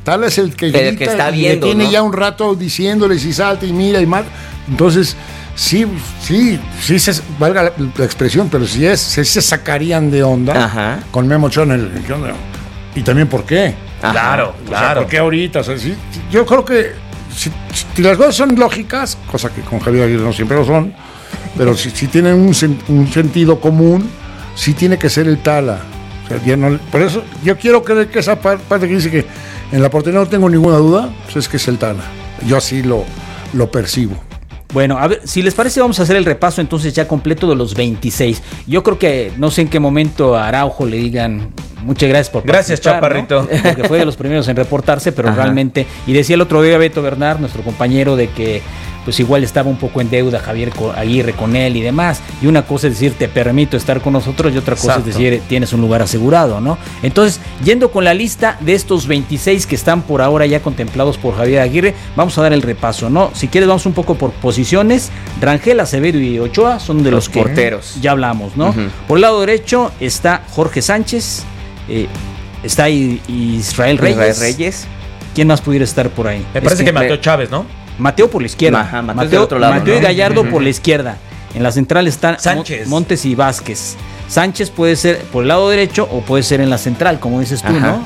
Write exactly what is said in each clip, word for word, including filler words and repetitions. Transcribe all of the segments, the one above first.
Tala es el que grita, el que está y viendo, tiene ¿no? ya un rato diciéndole si salta y mira y mal. Entonces, sí, sí, sí, se, valga la, la expresión, pero sí, es, sí se sacarían de onda Ajá. con Memo Ochoa en el... ¿qué onda? Y también por qué. Ajá. Claro, O sea, claro. ¿por qué ahorita? O sea, sí, yo creo que si, si las cosas son lógicas, cosa que con Javier Aguirre no siempre lo son, pero si, si tienen un, sen, un sentido común, sí tiene que ser el Tala. O sea, ya no, por eso yo quiero creer que esa parte, parte que dice que en la portería no tengo ninguna duda, pues es que es el Tala. Yo así lo, lo percibo. Bueno, a ver, si les parece vamos a hacer el repaso entonces ya completo de los veintiséis. Yo creo que no sé en qué momento a Araujo le digan muchas gracias por Gracias, Chaparrito. ¿no? Porque fue de los primeros en reportarse, pero Ajá. realmente, y decía el otro día Beto Bernard, nuestro compañero, de que pues igual estaba un poco en deuda Javier Aguirre con él y demás, y una cosa es decir te permito estar con nosotros y otra cosa Exacto. es decir tienes un lugar asegurado, ¿no? Entonces, yendo con la lista de estos veintiséis que están por ahora ya contemplados por Javier Aguirre, vamos a dar el repaso, ¿no? Si quieres vamos un poco por posiciones. Rangel, Acevedo y Ochoa son de los, Los que porteros. ya hablamos, ¿no? Uh-huh. Por el lado derecho está Jorge Sánchez, eh, está I- Israel Reyes. Israel Reyes. ¿Quién más pudiera estar por ahí? Me parece Es que que Mateo me- Chávez, ¿no? Mateo por la izquierda. Ajá, Mateo Mateo, del otro lado, Mateo ¿no? y Gallardo Ujú. por la izquierda. En la central están Sánchez. Mo- Montes y Vázquez. Sánchez puede ser por el lado derecho o puede ser en la central, como dices tú, Ajá. ¿no?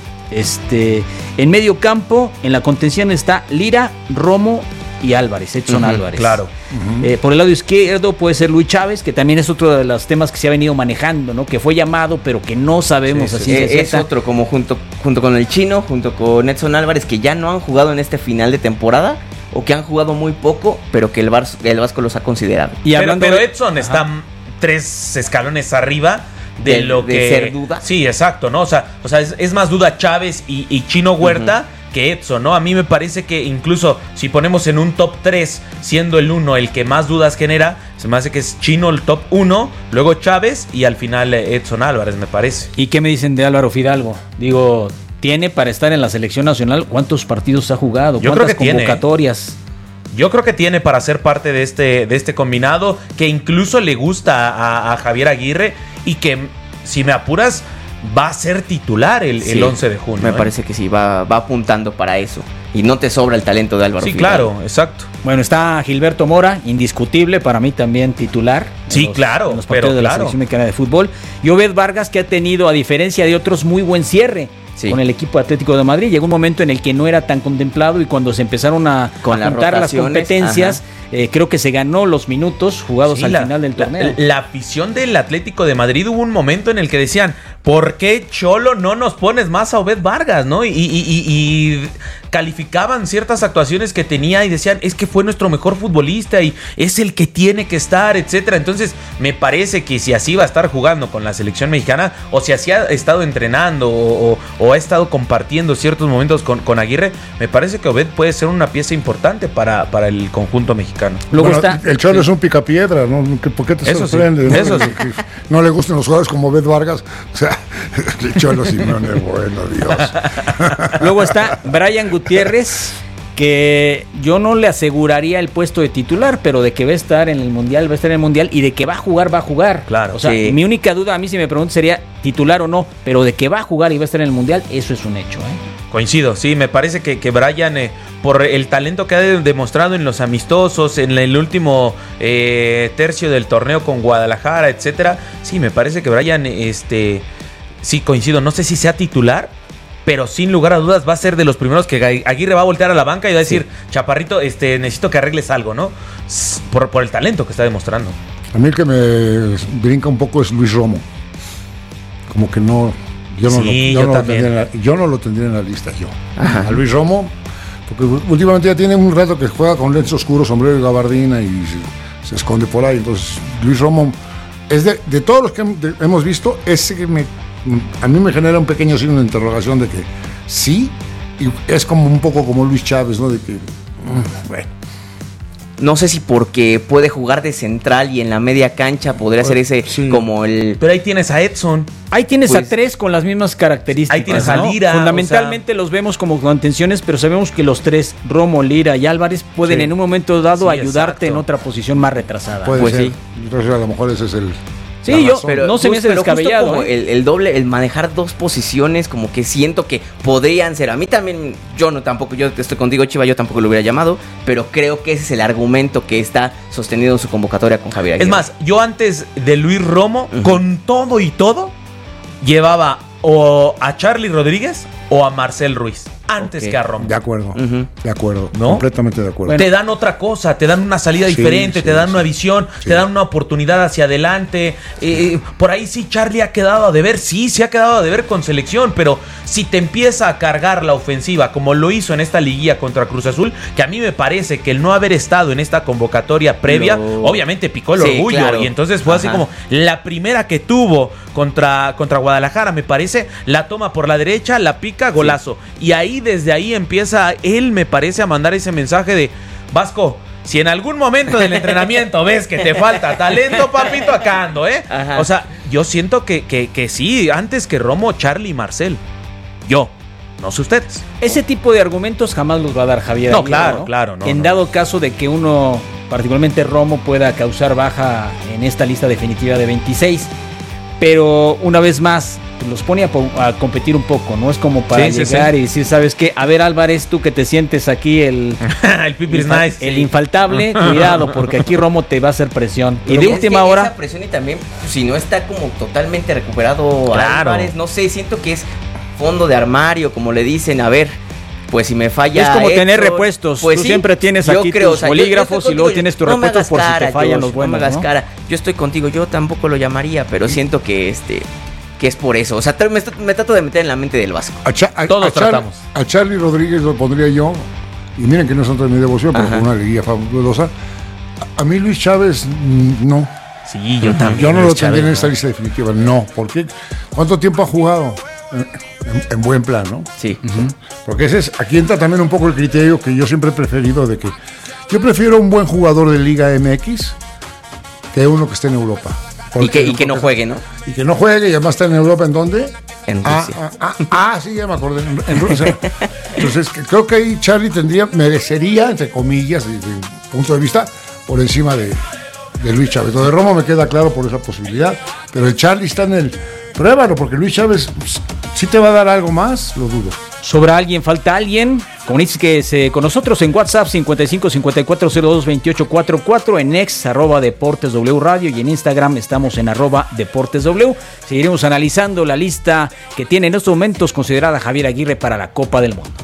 Este, en medio campo, en la contención está Lira, Romo y Álvarez, Edson Ujú, Álvarez. Claro. Uh-huh. Eh, por el lado izquierdo puede ser Luis Chávez, que también es otro de los temas que se ha venido manejando, ¿no? Que fue llamado, pero que no sabemos Sí, así. sí, de Eh, es cierta. otro como junto, junto con el Chino, junto con Edson Álvarez, que ya no han jugado en este final de temporada o que han jugado muy poco, pero que el, Bar- el Vasco los ha considerado. Y pero, hablando pero de- Edson Ajá. está tres escalones arriba de, De- lo de que ser duda. Sí, exacto, ¿no? O sea, o sea es, es más duda Chávez y, y Chino Huerta uh-huh. que Edson, ¿no? A mí me parece que incluso si ponemos en un top tres, siendo el uno el que más dudas genera, se me hace que es Chino el top uno, luego Chávez y al final Edson Álvarez, me parece. ¿Y qué me dicen de Álvaro Fidalgo? Digo, ¿tiene para estar en la selección nacional? ¿Cuántos partidos ha jugado? Yo ¿Cuántas creo que tiene. convocatorias? Yo creo que tiene para ser parte de este, de este combinado, que incluso le gusta a, a Javier Aguirre y que, si me apuras, va a ser titular el, Sí, el once de junio. Me ¿eh? parece que sí, va, va apuntando para eso. Y no te sobra el talento de Álvaro Sí, Fidalgo. claro, exacto. Bueno, está Gilberto Mora, indiscutible, para mí también titular. en Sí, los- claro, en los partidos pero de la claro. selección mexicana de fútbol. Y Obed Vargas, que ha tenido, a diferencia de otros, muy buen cierre. Sí. Con el equipo Atlético de Madrid. Llegó un momento en el que no era tan contemplado y cuando se empezaron a, Con a las juntar las rotaciones, competencias, eh, creo que se ganó los minutos jugados Sí, al la, final del la- torneo. La, afición del Atlético de Madrid, hubo un momento en el que decían, ¿por qué, Cholo, no nos pones más a Obed Vargas? ¿No? Y, y- y- y calificaban ciertas actuaciones que tenía y decían, es que fue nuestro mejor futbolista y es el que tiene que estar, etcétera. Entonces, me parece que si así va a estar jugando con la selección mexicana, o si así ha estado entrenando o, o- o ha estado compartiendo ciertos momentos con, con Aguirre, me parece que Obed puede ser una pieza importante para, para el conjunto mexicano. Luego Bueno, está. el Cholo es un picapiedra, ¿no? ¿Por qué te Eso sí, sorprende? ¿no? eso sí. Que no le gustan los jugadores como Obed Vargas. O sea, el Cholo Simeone, bueno, Dios. Luego está Brian Gutiérrez, que yo no le aseguraría el puesto de titular, pero de que va a estar en el Mundial, va a estar en el Mundial, y de que va a jugar, va a jugar. Claro, o sea, sí. mi única duda, a mí si me preguntan, sería titular o no, pero de que va a jugar y va a estar en el Mundial, eso es un hecho, ¿eh? Coincido, sí, me parece que, que Brian, eh, por el talento que ha de- demostrado en los amistosos, en el último eh, tercio del torneo con Guadalajara, etcétera, sí, me parece que Brian, este, sí, coincido, no sé si sea titular, pero sin lugar a dudas va a ser de los primeros que Ga- Aguirre va a voltear a la banca y va a decir, Chaparrito, este, necesito que arregles algo, ¿no? S- Por, por el talento que está demostrando. A mí el que me brinca un poco es Luis Romo. Como que no. Yo no, Sí, lo, yo yo no lo también. tendría en la, yo no lo tendría en la lista, yo. A Luis Romo, porque últimamente ya tiene un rato que juega con lentes oscuros, sombrero y gabardina y se, se esconde por ahí. Entonces, Luis Romo es de, de todos los que hem- de- hemos visto, ese que me, a mí me genera un pequeño signo de interrogación de que sí, y es como un poco como Luis Chávez, ¿no? De que, mm, bueno. No sé si porque puede jugar de central y en la media cancha podría ser ese Sí. como el... Pero ahí tienes a Edson. Ahí tienes Pues, a tres con las mismas características. ahí tienes ¿no? a Lira, Fundamentalmente los vemos como contenciones, pero sabemos que los tres, Romo, Lira y Álvarez, pueden Sí. en un momento dado Sí, ayudarte exacto. en otra posición más retrasada. Puede Pues ser. sí. Entonces, a lo mejor ese es el. Sí, yo, pero no se me hace descabellado. Como ¿eh? el, el doble, el manejar dos posiciones, como que siento que podrían ser. A mí también, yo no tampoco, yo estoy contigo, Chiva, yo tampoco lo hubiera llamado, pero creo que ese es el argumento que está sostenido en su convocatoria con Javier Aguirre. Es más, yo antes de Luis Romo, uh-huh. con todo y todo, llevaba o a Charly Rodríguez o a Marcel Ruiz. Antes okay. que a Romo. De acuerdo, uh-huh. de acuerdo, ¿no? Completamente de acuerdo. Bueno. Te dan otra cosa, te dan una salida sí, diferente, sí, te dan sí. una visión, sí. te dan una oportunidad hacia adelante. Eh, por ahí sí Charly ha quedado a deber, sí, sí ha quedado a deber con selección, pero si te empieza a cargar la ofensiva, como lo hizo en esta liguilla contra Cruz Azul, que a mí me parece que el no haber estado en esta convocatoria previa, lo... obviamente picó el sí, orgullo, claro. y entonces fue Ajá. así como la primera que tuvo contra, contra Guadalajara, me parece, la toma por la derecha, la pica, golazo. Sí. Y ahí, desde ahí empieza él, me parece, a mandar ese mensaje de Vasco, si en algún momento del entrenamiento ves que te falta talento, papito, acá ando, ¿eh? Ajá. O sea, yo siento que, que, que sí, antes que Romo, Charly y Marcel. Yo, no sé ustedes. Ese tipo de argumentos jamás los va a dar Javier No, Aguirre, claro, ¿no? claro. No, en no. dado caso de que uno, particularmente Romo, pueda causar baja en esta lista definitiva de veintiséis, pero una vez más los pone a, a competir un poco, ¿no? Es como para sí, llegar sí, sí. y decir, ¿sabes qué? A ver, Álvarez, tú que te sientes aquí el... el pipis infa- nice. El sí. infaltable, cuidado, porque aquí Romo te va a hacer presión. Pero y de última hora... Esa presión y también, si no está como totalmente recuperado claro. Álvarez, no sé, siento que es fondo de armario, como le dicen, a ver... Pues si me falla. Es como Héctor, tener repuestos. Pues Tú sí, siempre tienes aquí creo, tus o sea, bolígrafos yo, yo y luego tienes tus no repuestos por cara, si te fallan Josh, los buenos. No me hagas ¿no? cara. Yo estoy contigo. Yo tampoco lo llamaría, pero siento que este que es por eso. O sea, me, me trato de meter en la mente del Vasco. A Cha- a, Todos a Char- tratamos. A Charly Rodríguez lo pondría yo. Y miren que no es tanto de mi devoción, pero con una liguilla fabulosa. A, a mí Luis Chávez, no. Sí, yo también. Yo no Luis lo tendría Chávez, en esta ¿no? lista definitiva. No. ¿Por qué? ¿Cuánto tiempo ha jugado? En, en, en buen plan, ¿no? Sí. Uh-huh. Porque ese es, aquí entra también un poco el criterio que yo siempre he preferido de que yo prefiero un buen jugador de Liga M X que uno que esté en Europa. Y que, y que no juegue, ¿no? Y que no juegue y además está en Europa, ¿en dónde? En ah, Rusia. Ah, ah, ah, sí, ya me acordé. En, en Rusia. Entonces, que creo que ahí Charly tendría, merecería, entre comillas, desde mi punto de vista, por encima de, de Luis Chávez. Lo de Romo me queda claro por esa posibilidad, pero el Charly está en el... Pruébalo, porque Luis Chávez sí te va a dar algo más, lo dudo. ¿Sobra alguien? ¿Falta alguien? Comuníquese con nosotros en WhatsApp cincuenta y cinco cincuenta y cuatro cero dos veintiocho cuarenta y cuatro, en X arroba Deportes W Radio y en Instagram estamos en arroba Deportes W. Seguiremos analizando la lista que tiene en estos momentos considerada Javier Aguirre para la Copa del Mundo.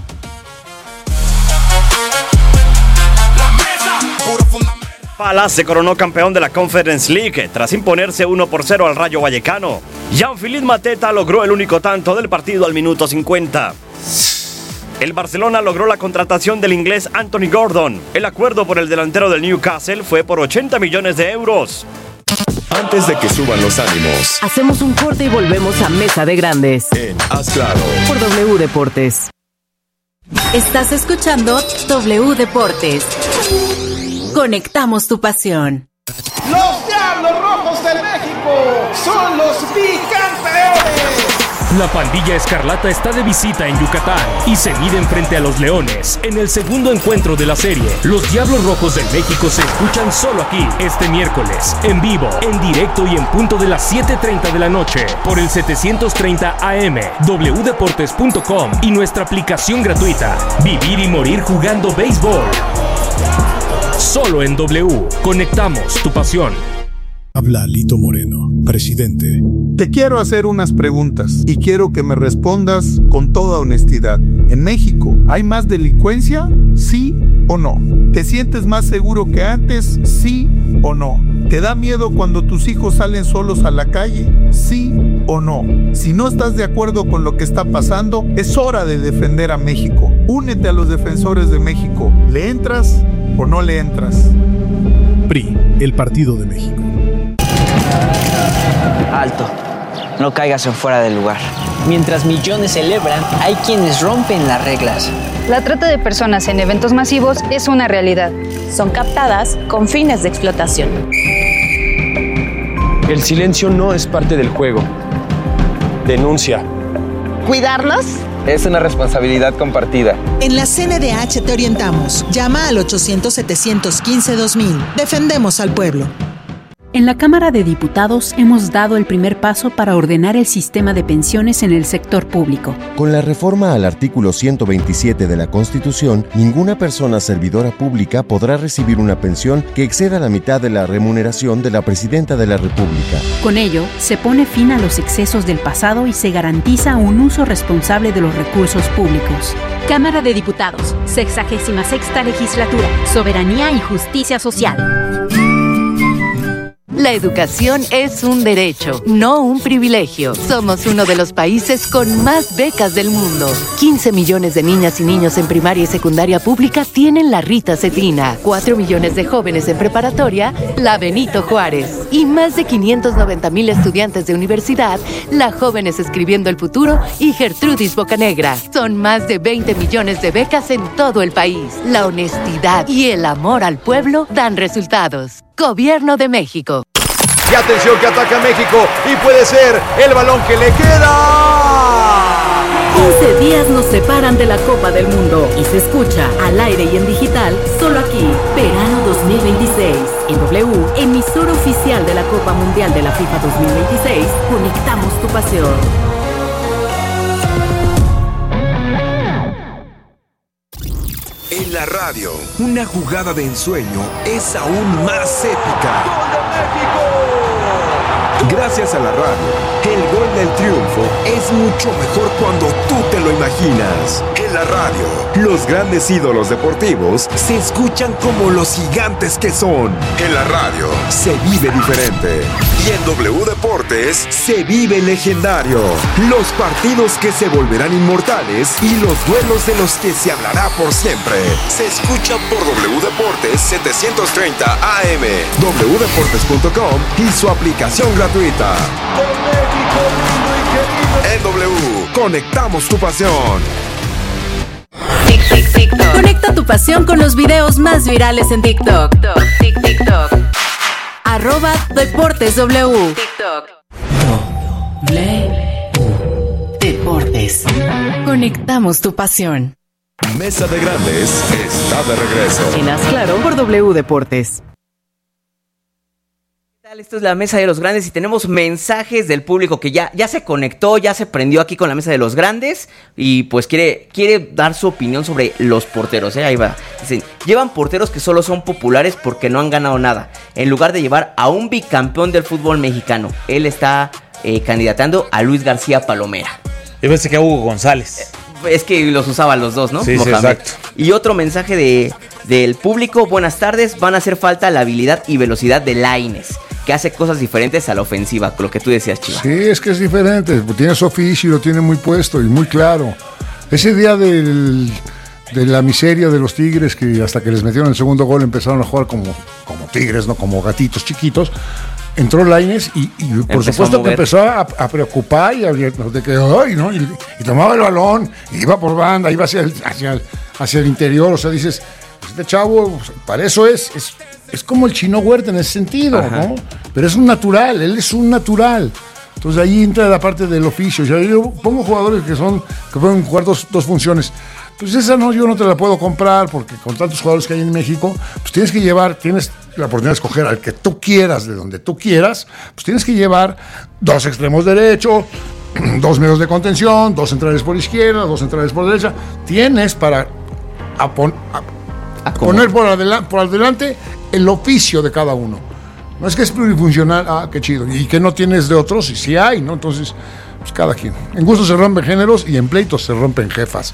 Palace se coronó campeón de la Conference League tras imponerse uno por cero al Rayo Vallecano. Jean-Philippe Mateta logró el único tanto del partido al minuto cincuenta. El Barcelona logró la contratación del inglés Anthony Gordon. El acuerdo por el delantero del Newcastle fue por ochenta millones de euros. Antes de que suban los ánimos, hacemos un corte y volvemos a Mesa de Grandes en Haz Claro por W Deportes. Estás escuchando W Deportes. Conectamos tu pasión. Los Diablos Rojos de México son los bicampeones. La pandilla escarlata está de visita en Yucatán y se miden frente a los Leones en el segundo encuentro de la serie. Los Diablos Rojos de México se escuchan solo aquí este miércoles, en vivo, en directo y en punto de las siete treinta de la noche por el setecientos treinta A M, w deportes punto com y nuestra aplicación gratuita. Vivir y morir jugando béisbol. Solo en W. Conectamos tu pasión. Habla Lito Moreno, presidente. Te quiero hacer unas preguntas y quiero que me respondas con toda honestidad. ¿En México hay más delincuencia? ¿Sí o no? ¿Te sientes más seguro que antes? ¿Sí o no? ¿Te da miedo cuando tus hijos salen solos a la calle? ¿Sí o no? Si no estás de acuerdo con lo que está pasando, es hora de defender a México. Únete a los defensores de México. ¿Le entras o no le entras? P R I, el Partido de México. Alto, no caigas en fuera del lugar. Mientras millones celebran, hay quienes rompen las reglas. La trata de personas en eventos masivos es una realidad. Son captadas con fines de explotación. El silencio no es parte del juego. Denuncia. ¿Cuidarlos? Es una responsabilidad compartida. En la C N D H te orientamos. Llama al ochocientos, setecientos quince, dos mil. Defendemos al pueblo. En la Cámara de Diputados hemos dado el primer paso para ordenar el sistema de pensiones en el sector público. Con la reforma al artículo ciento veintisiete de la Constitución, ninguna persona servidora pública podrá recibir una pensión que exceda la mitad de la remuneración de la Presidenta de la República. Con ello, se pone fin a los excesos del pasado y se garantiza un uso responsable de los recursos públicos. Cámara de Diputados, sexagésima sexta legislatura, soberanía y justicia social. La educación es un derecho, no un privilegio. Somos uno de los países con más becas del mundo. quince millones de niñas y niños en primaria y secundaria pública tienen la Rita Cetina. cuatro millones de jóvenes en preparatoria, la Benito Juárez. Y más de quinientos noventa mil estudiantes de universidad, la Jóvenes Escribiendo el Futuro y Gertrudis Bocanegra. Son más de veinte millones de becas en todo el país. La honestidad y el amor al pueblo dan resultados. Gobierno de México. Y atención que ataca México y puede ser el balón que le queda. quince días nos separan de la Copa del Mundo y se escucha al aire y en digital solo aquí. Verano dos mil veintiséis. En W, emisora oficial de la Copa Mundial de la FIFA dos mil veintiséis, conectamos tu pasión. En la radio, una jugada de ensueño es aún más épica. ¡Gol de México! Gracias a la radio, el gol del triunfo es mucho mejor cuando tú te lo imaginas. En la radio, los grandes ídolos deportivos se escuchan como los gigantes que son. En la radio, se vive diferente. Y en W Deportes, se vive legendario. Los partidos que se volverán inmortales y los duelos de los que se hablará por siempre. Se escuchan por W Deportes setecientos treinta A M, w deportes punto com y su aplicación gratuita. En W, conectamos tu pasión. Conecta tu pasión con los videos más virales en TikTok. TikTok. Arroba Deportes W. TikTok. W Deportes. Conectamos tu pasión. Mesa de Grandes está de regreso. En Haz Claro por W Deportes. Esto es la Mesa de los Grandes y tenemos mensajes del público que ya, ya se conectó, ya se prendió aquí con la Mesa de los Grandes y pues quiere, quiere dar su opinión sobre los porteros, ¿eh? Ahí va. Dicen, llevan porteros que solo son populares porque no han ganado nada, en lugar de llevar a un bicampeón del fútbol mexicano. Él está eh, candidatando a Luis García Palomera. Yo pensé que a Hugo González. Es que los usaba los dos, ¿no? Sí, sí, exacto. Y otro mensaje de, del público, buenas tardes, van a hacer falta la habilidad y velocidad de Lainez, que hace cosas diferentes a la ofensiva, lo que tú decías, Chiva. Sí, es que es diferente, tiene su oficio y lo tiene muy puesto y muy claro. Ese día del, de la miseria de los Tigres, que hasta que les metieron el segundo gol empezaron a jugar como, como tigres, no como gatitos chiquitos, entró Lainez y, y por Empezó supuesto a que empezó a, a preocupar y a, de que, ay, ¿no? y, y tomaba el balón, y iba por banda, iba hacia el, hacia, hacia el interior, o sea, dices, este chavo, para eso es, es, es como el Chino Huerta en ese sentido, ajá, ¿no? Pero es un natural, él es un natural. Entonces ahí entra la parte del oficio. Yo, yo pongo jugadores que son que pueden jugar dos, dos funciones. Pues esa no, yo no te la puedo comprar porque con tantos jugadores que hay en México, pues tienes que llevar, tienes la oportunidad de escoger al que tú quieras, de donde tú quieras, pues tienes que llevar dos extremos derechos, dos medios de contención, dos centrales por izquierda, dos centrales por derecha. Tienes para a pon, a, a poner por, adela, por adelante el oficio de cada uno. No es que es plurifuncional, ah, qué chido, y que no tienes de otros, y sí hay, ¿no? Entonces, pues cada quien. En gustos se rompen géneros y en pleitos se rompen jefas.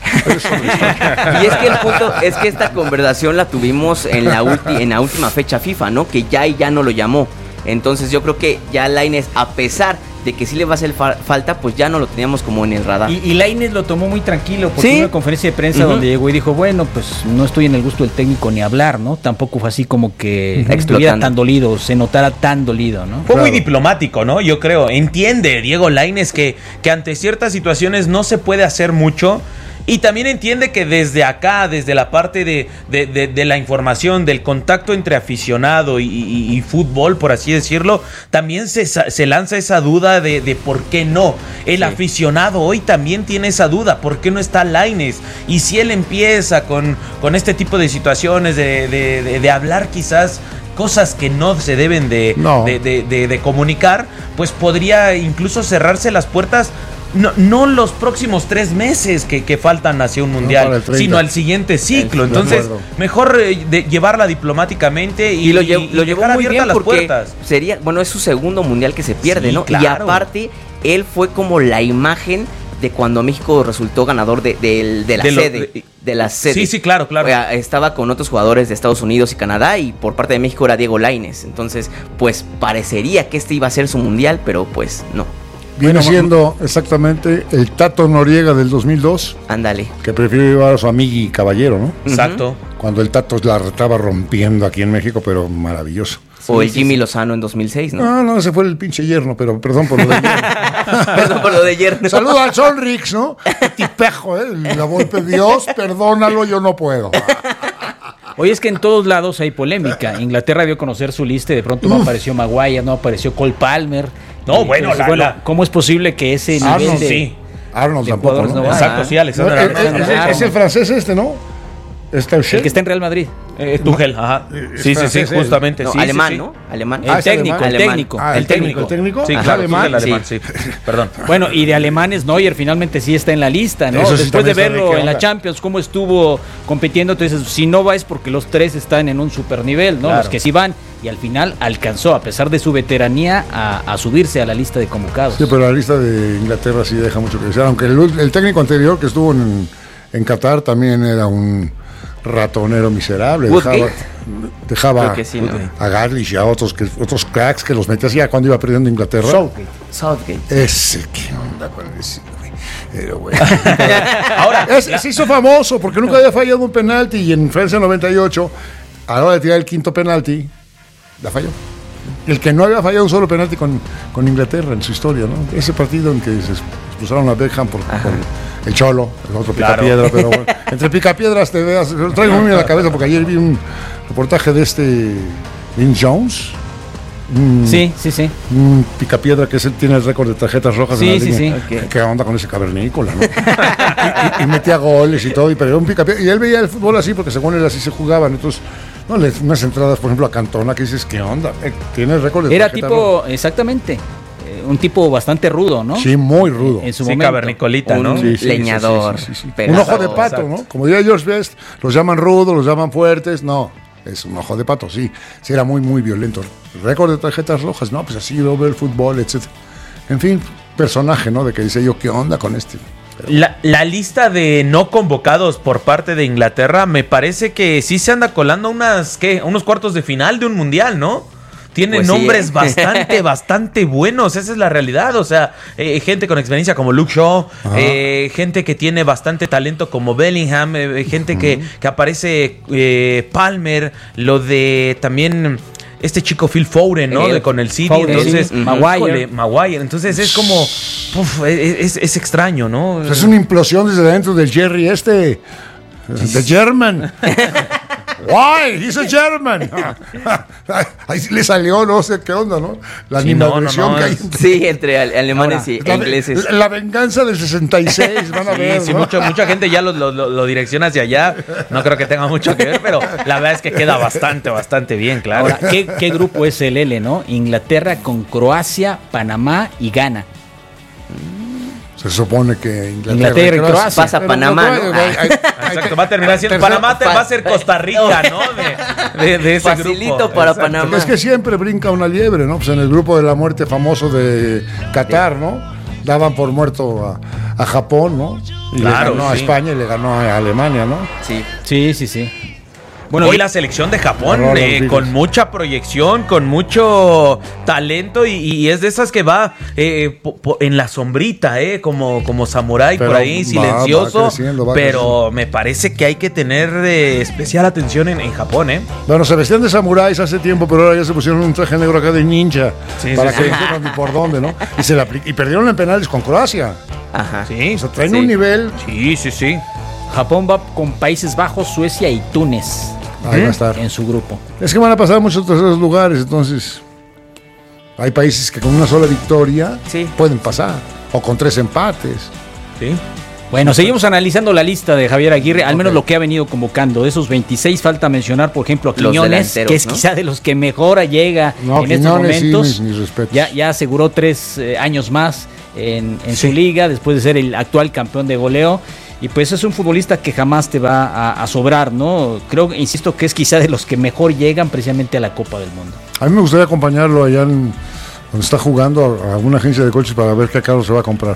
Y es que el punto es que esta conversación la tuvimos en la, ulti, en la última fecha FIFA, ¿no? Que ya y ya no lo llamó. Entonces yo creo que ya Lainez, a pesar de que sí le va a hacer fa- falta, pues ya no lo teníamos como en el radar. Y, y Lainez lo tomó muy tranquilo, porque ¿sí? En una conferencia de prensa uh-huh. donde llegó y dijo, bueno, pues no estoy en el gusto del técnico ni hablar, ¿no? Tampoco fue así como que uh-huh. estuviera tan dolido, se notara tan dolido, ¿no? Fue claro. Muy diplomático, ¿no? Yo creo, entiende Diego Lainez que, que ante ciertas situaciones no se puede hacer mucho. Y también entiende que desde acá, desde la parte de, de, de, de la información, del contacto entre aficionado y, y, y fútbol, por así decirlo, también se, se lanza esa duda de, de por qué no. El sí. aficionado hoy también tiene esa duda, ¿por qué no está Lainez? Y si él empieza con, con este tipo de situaciones, de, de, de, de hablar quizás cosas que no se deben de, No. de, de, de, de comunicar, pues podría incluso cerrarse las puertas. No, no los próximos tres meses que, que faltan hacia un mundial, para el treinta. sino al siguiente ciclo. El- de Entonces, acuerdo. mejor eh, de, llevarla diplomáticamente y, Y lo, lle- y lo llevó dejar muy abiertas bien las porque puertas. sería, bueno, es su segundo mundial que se pierde, Sí, ¿no? Y claro. aparte, él fue como la imagen de cuando México resultó ganador de, de- de la De lo- sede. de- De la sede. Sí, sí, claro, claro. O sea, estaba con otros jugadores de Estados Unidos y Canadá y por parte de México era Diego Lainez. Entonces, pues parecería que este iba a ser su mundial, pero pues no. Viene Bueno, siendo exactamente el Tato Noriega del dos mil dos. Ándale. Que prefirió llevar a su amigui Caballero, ¿no? Exacto. Cuando el Tato la estaba rompiendo aquí en México, pero maravilloso. O el Jimmy Lozano en dos mil seis, ¿no? No, no, ese fue el pinche yerno, pero perdón por lo de yerno. Perdón por lo de yerno. Saludo al Sonrix, ¿no? Qué tipejo, ¿eh? La Volpe, Dios, perdónalo, yo no puedo. Oye, es que en todos lados hay polémica. Inglaterra dio a conocer su lista y de pronto no apareció Maguire, no apareció Cole Palmer. No, Y bueno, entonces, la- la- ¿cómo es posible que ese nivel Arnold, de, sí. Arnold de tampoco, jugadores ¿no? no vaya? Exacto, sí, Alexander No, Arnold. es, es- es- es el francés este, ¿no? Está El que está en Real Madrid. Eh, Tuchel, ajá. Es Sí, sí, sí, francés, él. justamente. No, sí, sí, alemán, sí. ¿no? Alemán. El Ah, es técnico, alemán. el Alemán. técnico. Ah, el técnico. ¿El técnico? Sí, Ajá, claro, alemán. Tuchel alemán, sí. Perdón. Bueno, y de alemanes, Neuer finalmente sí está en la lista, ¿no? Eso sí Después también de está de verlo qué en la onda. Champions, cómo estuvo compitiendo, entonces si no va es porque los tres están en un super nivel, ¿no? Claro. Los que sí van, y al final alcanzó, a pesar de su veteranía, a, a subirse a la lista de convocados. Sí, pero la lista de Inglaterra sí deja mucho que desear. Aunque el, el técnico anterior que estuvo en, en Qatar también era un ratonero miserable. Dejaba, Woodgate. dejaba Creo que sí, ¿no? a Garlish y a otros, que, otros cracks que los metía así cuando iba perdiendo Inglaterra. Southgate. Southgate. Ese, ¿qué onda con ese, güey? Pero, güey. Ahora, Es- se hizo famoso porque nunca había fallado un penalti y en Francia noventa y ocho, a la hora de tirar el quinto penalti, la falló. El que no había fallado un solo penalti con, con Inglaterra en su historia, ¿no? Ese partido en que se expulsaron a Beckham por, por el Cholo, el otro Claro. picapiedra, pero bueno, entre picapiedras te veas, lo traigo muy en la cabeza porque ayer vi un reportaje de este Vince Jones. un- Sí, sí, sí. un picapiedra que es el- tiene el récord de tarjetas rojas Sí, en la sí, línea. sí. ¿Qué- ¿Qué onda con ese cavernícola, no? y, y- y metía goles y todo, y, pero era un picapiedra. Y él veía el fútbol así porque según él así se jugaban. Entonces, no, le- unas entradas, por ejemplo, a Cantona, que dices, ¿qué onda? Eh, tiene el récord de Era tarjeta tipo, exactamente, eh, un tipo bastante rudo, ¿no? roja. Sí, muy rudo. En su sí, momento. cavernicolita, ¿no? Un Sí, sí, leñador. sí, sí, sí, sí. Un pegador. ojo de pato, ¿no? Como diría George Best, los llaman rudos, los llaman fuertes. No, es un ojo de pato, sí. Sí, era muy, muy violento. Récord de tarjetas rojas, no, pues así yo veo el fútbol, etcétera. En fin, personaje, ¿no? De que dice yo, ¿qué onda con este? La, la lista de no convocados por parte de Inglaterra me parece que sí se anda colando unas, ¿qué? Unos cuartos de final de un mundial, ¿no? Tiene Pues sí, nombres ¿eh? bastante, bastante buenos, esa es la realidad, o sea, eh, gente con experiencia como Luke Shaw, eh, gente que tiene bastante talento como Bellingham, eh, gente que, que aparece eh, Palmer, lo de también este chico Phil Foden, ¿no? Eh, De- con el City, Foden, entonces, sí. Maguire. híjole, Maguire, entonces es como, uf, es, es- es extraño, ¿no? Pues es una implosión desde dentro del Jerry este. The German. Why? He's a German. Ahí sí le salió, no sé qué onda, ¿no? La Sí, no, no, animadversión no, que hay. es- Sí, entre al- alemanes Ahora, y La, ingleses. la- la venganza del sesenta y seis, van a Sí, ver. sí, ¿no? mucho- mucha gente ya lo, lo- lo- lo direcciona hacia allá. No creo que tenga mucho que ver, pero la verdad es que queda bastante, bastante bien, claro. Ahora, ¿qué, qué grupo es el L, no? Inglaterra con Croacia, Panamá y Ghana. Se supone que Inglaterra, Inglaterra y Croacia- Croacia. Pasa Pero Panamá, no, ¿no? hay- hay- Exacto, va a terminar siendo tercer- Panamá, te- va a ser Costa Rica, ¿no? De, de- de ese Facilito grupo. para Exacto. Panamá. Porque es que siempre brinca una liebre, ¿no? Pues en el grupo de la muerte famoso de Qatar, ¿no? Daban por muerto a, a Japón, ¿no? Y Claro, le ganó a sí. España y le ganó a Alemania, ¿no? Sí. Sí, sí, sí. Bueno, Hoy y- la selección de Japón Horror, eh, horrible. con mucha proyección, con mucho talento y, y es de esas que va eh, po- po- en la sombrita, eh, como, como samurái Pero por ahí, va- silencioso. va creciendo, va pero creciendo. me parece que hay que tener eh, especial atención en, en Japón, ¿eh? Bueno, se vestían de samuráis hace tiempo, pero ahora ya se pusieron un traje negro acá de ninja. Sí, para sí, que sí. no sepan ni por dónde, ¿no? Y, se la apli- y perdieron en penales con Croacia. Ajá. Sí, O sea, traen Sí. un nivel. sí, sí, sí. Japón va con Países Bajos, Suecia y Túnez Ahí va a estar. en su grupo. Es que van a pasar muchos terceros lugares, entonces. Hay países que con una sola victoria Sí. pueden pasar. O con tres empates. Sí. Bueno, seguimos analizando la lista de Javier Aguirre, al menos lo que ha venido convocando. De esos veintiséis falta mencionar, por ejemplo, a Quiñones, que es ¿no? quizá de los que mejor llega no, en Quiñones, estos momentos. Sí, mis, mis respetos. Ya, ya aseguró tres eh, años más en, en sí. su liga, después de ser el actual campeón de goleo. Y pues es un futbolista que jamás te va a, a sobrar, ¿no? Creo, insisto, que es quizá de los que mejor llegan precisamente a la Copa del Mundo. A mí me gustaría acompañarlo allá en... cuando está jugando a alguna agencia de coches para ver qué carro se va a a comprar.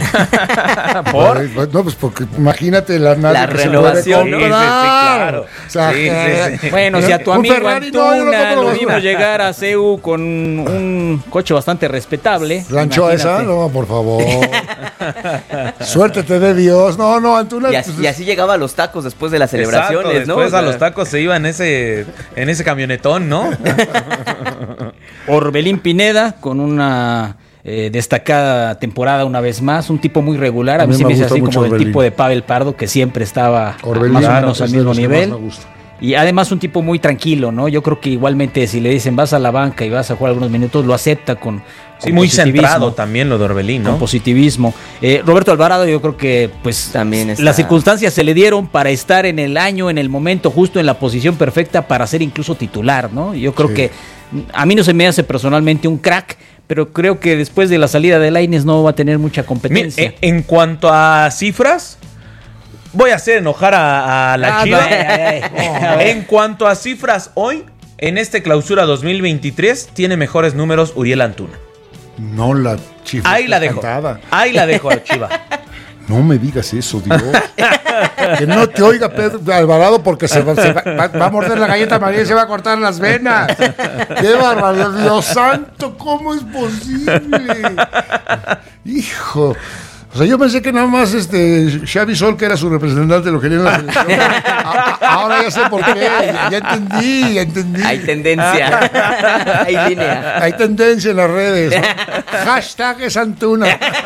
¿Por? No, pues porque imagínate la, la que renovación. Se ¿no? Sí, sí, claro. O sea, sí, sí, sí. Bueno, si a tu amigo Antuna no, lo vimos llegar a C E U con un coche bastante respetable. ¿Lanchó esa? No, por favor. Suerte te dé Dios. No, no, Antuna. Y así, y así llegaba a los tacos después de las celebraciones, Exacto, ¿no? Después o sea, a los tacos se iba en ese, en ese camionetón, ¿no? Orbelín Pineda, con una eh, destacada temporada una vez más, un tipo muy regular, a, a mí, mí se me dice así como Orbelín. El tipo de Pavel Pardo, que siempre estaba Orbelín, más o menos claro, al mismo nivel. Y además un tipo muy tranquilo, ¿no? Yo creo que igualmente si le dicen vas a la banca y vas a jugar algunos minutos, lo acepta con, sí, con muy centrado también lo de Orbelín, ¿no? Con positivismo. Eh, Roberto Alvarado, yo creo que pues también está... las circunstancias se le dieron para estar en el año, en el momento justo, en la posición perfecta para ser incluso titular, ¿no? Yo creo sí. que a mí no se me hace personalmente un crack, pero creo que después de la salida de Lainez no va a tener mucha competencia. Mira, en cuanto a cifras, voy a hacer enojar a, a la ah, Chiva. No, ay, ay. En cuanto a cifras, hoy, en este clausura dos mil veintitrés, tiene mejores números Uriel Antuna. No la Chiva. Ahí la dejo. Cantada. Ahí la dejo a Chiva. No me digas eso, Dios. Que no te oiga Pedro Alvarado porque se, va, se va, va, va a morder la galleta María y se va a cortar las venas. ¡Qué barbaridad! Dios santo, ¿cómo es posible? Hijo. O sea, yo pensé que nada más este Xavi Sol, que era su representante, lo quería en la selección. A, a, ahora ya sé por qué. Ya, ya entendí, ya entendí. Hay tendencia. Hay línea. Hay tendencia en las redes. Hashtag es Antuna.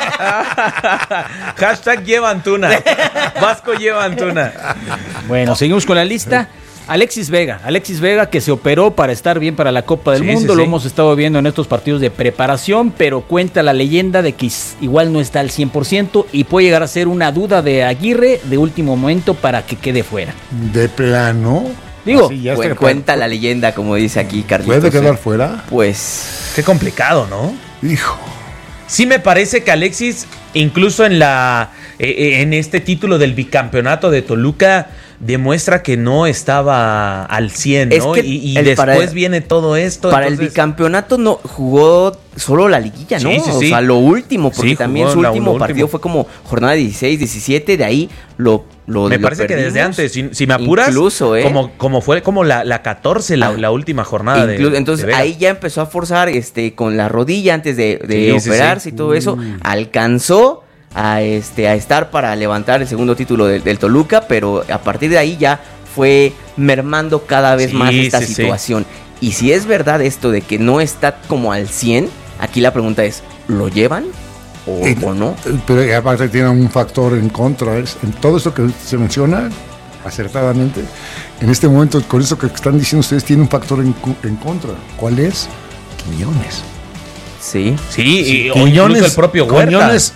Hashtag lleva Antuna. Vasco lleva Antuna. Bueno, seguimos con la lista. Alexis Vega, Alexis Vega que se operó para estar bien para la Copa del sí, Mundo, sí, lo sí. hemos estado viendo en estos partidos de preparación, pero cuenta la leyenda de que igual no está al cien por ciento y puede llegar a ser una duda de Aguirre de último momento para que quede fuera. ¿De plano? Digo, ya pues, cuenta la leyenda, como dice aquí Carlitos. ¿Puede quedar fuera? Pues... Qué complicado, ¿no? Hijo. Sí me parece que Alexis, incluso en la eh, en este título del bicampeonato de Toluca, demuestra que no estaba al cien, ¿no? Es que y y el, después el, viene todo esto. Para entonces... el bicampeonato no jugó solo la liguilla, ¿no? Sí, sí, sí. O sea, lo último, porque sí, también su último partido último. fue como jornada dieciséis, diecisiete, de ahí lo lo Me lo parece perdimos. Que desde antes, si, si me apuras, incluso, ¿eh? como, como fue como la, la catorce, la, ah, la última jornada incluso, de Entonces de ahí ya empezó a forzar este con la rodilla antes de, de sí, operarse sí, sí. y todo eso. Mm. Alcanzó a este a estar para levantar el segundo título del, del Toluca, pero a partir de ahí ya fue mermando cada vez sí, más esta sí, situación. Sí. Y si es verdad esto de que no está como al cien, aquí la pregunta es, ¿lo llevan o, eh, o no? Pero aparte tiene un factor en contra. Es, en todo esto que se menciona acertadamente, en este momento, con eso que están diciendo ustedes, tiene un factor en, en contra. ¿Cuál es? Quiñones. Sí. Sí, sí y Quiñones, el propio Huerta. Quiñones,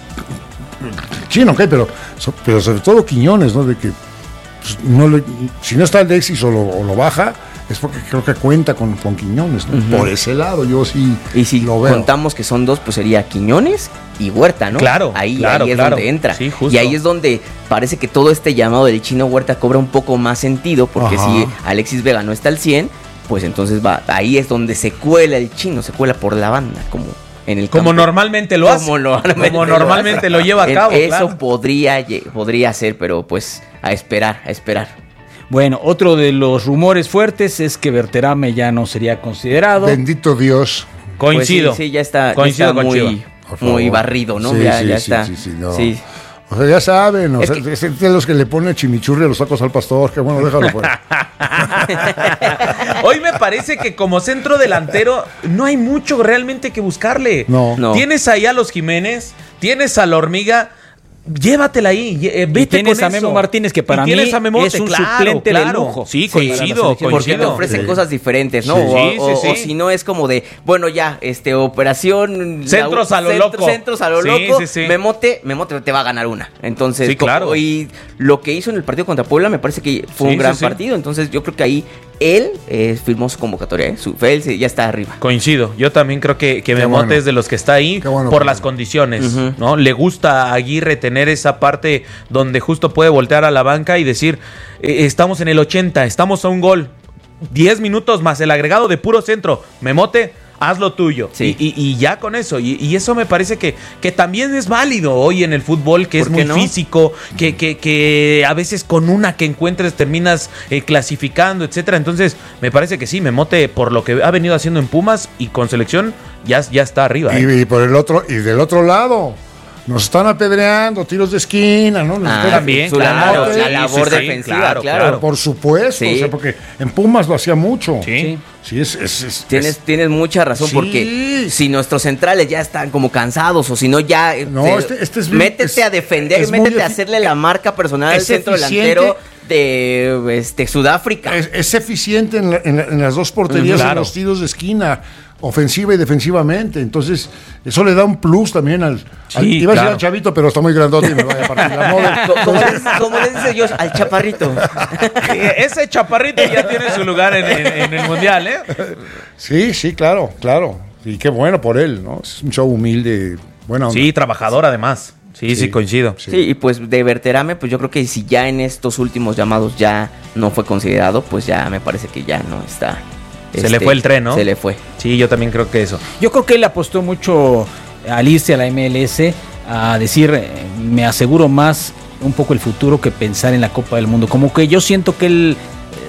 sí, no, ok, pero, pero sobre todo Quiñones, ¿no? De que pues, no le, si no está Alexis o lo, o lo baja, es porque creo que cuenta con, con Quiñones, ¿no? Uh-huh. Por ese lado yo sí y si lo veo. Contamos que son dos, pues sería Quiñones y Huerta, ¿no? Claro, ahí, claro, ahí es claro. donde entra. Sí, justo. Y ahí es donde parece que todo este llamado del Chino Huerta cobra un poco más sentido, porque Ajá. si Alexis Vega no está al cien, pues entonces va, ahí es donde se cuela el Chino, se cuela por la banda, como en el como campo. normalmente lo hace. Como normalmente, como normalmente lo, lo lleva a cabo. Eso claro. podría, podría ser, pero pues a esperar, a esperar. Bueno, otro de los rumores fuertes es que Berterame ya no sería considerado. Bendito Dios. Coincido. Pues sí, sí, ya está, Coincido ya está muy, muy barrido, ¿no? Sí, ya, sí, ya sí, está. Sí, sí, no. sí. O sea, ya saben, o es sea, que... es de los que le pone chimichurri a los tacos al pastor, que bueno, déjalo fuera. Hoy me parece que como centro delantero no hay mucho realmente que buscarle. No. no. Tienes ahí a los Jiménez, tienes a la Hormiga. llévatela ahí, eh, vete y tienes con a Memo eso. Martínez, que para y mí Memote, es un claro, suplente claro. de lujo. Sí, coincido, coincido. Porque te ofrecen Sí. cosas diferentes, ¿no? Sí, o, sí, o- sí, o sí. si no es como de, bueno, ya, este, operación... Centros a lo cent- loco. Centros a lo Sí, loco. sí, sí. Memote, Memote te va a ganar una. Entonces, Sí, claro. co- y lo que hizo en el partido contra Puebla me parece que fue Sí, un gran sí, sí. partido. Entonces, yo creo que ahí él eh, firmó su convocatoria, ¿eh? Su, él se- ya está arriba. Coincido, yo también creo que, que Memote bueno. es de los que está ahí Qué bueno, por qué las bueno. condiciones, Ujú. ¿no? Le gusta a Aguirre tener esa parte donde justo puede voltear a la banca y decir, eh, estamos en el ochenta, estamos a un gol, diez minutos más el agregado de puro centro, Memote, haz lo tuyo. Sí. Y, y- y ya con eso, y, y eso me parece que, que también es válido hoy en el fútbol, que es ¿Por qué muy no? físico, que, que, que a veces con una que encuentres terminas eh, clasificando, etcétera. Entonces, me parece que sí, Memote, por lo que ha venido haciendo en Pumas y con selección, ya, ya está arriba. ¿eh? Y, y por el otro, y del otro lado, nos están apedreando, tiros de esquina, ¿no? Nos Ah, están- también, su claro, labor, sí, la labor sí, sí, defensiva, claro, claro. claro. Por supuesto, Sí. o sea, porque en Pumas lo hacía mucho. Sí. Sí, es, es, es- Tienes, es- tienes mucha razón, Sí. porque si nuestros centrales ya están como cansados o si no ya... eh, No, te- este- este es bien- métete es- a defender, es muy métete a efi- hacerle la marca personal al es centro eficiente. delantero de este, Sudáfrica. es, es eficiente en, la- en la- en las dos porterías, Claro. en los tiros de esquina, ofensiva y defensivamente. Entonces, eso le da un plus también al... al- Sí, iba a decir claro. al chavito, pero está muy grandote y me vaya a partir la moda. Co- como, le dice- como le dice Dios al chaparrito. Eh, Ese chaparrito ya tiene su lugar en, en- en el Mundial, ¿eh? Sí, sí, claro, claro. Y qué bueno por él, ¿no? Es un show humilde, buena onda. Sí, trabajador además. Sí, sí, Sí. coincido. Sí, y pues de Berterame, pues yo creo que si ya en estos últimos llamados ya no fue considerado, pues ya me parece que ya no está. Se este, le fue el tren, ¿no? Se le fue. Sí, yo también creo que eso. Yo creo que él apostó mucho al irse a la M L S a decir, eh, me aseguro más un poco el futuro que pensar en la Copa del Mundo. Como que yo siento que él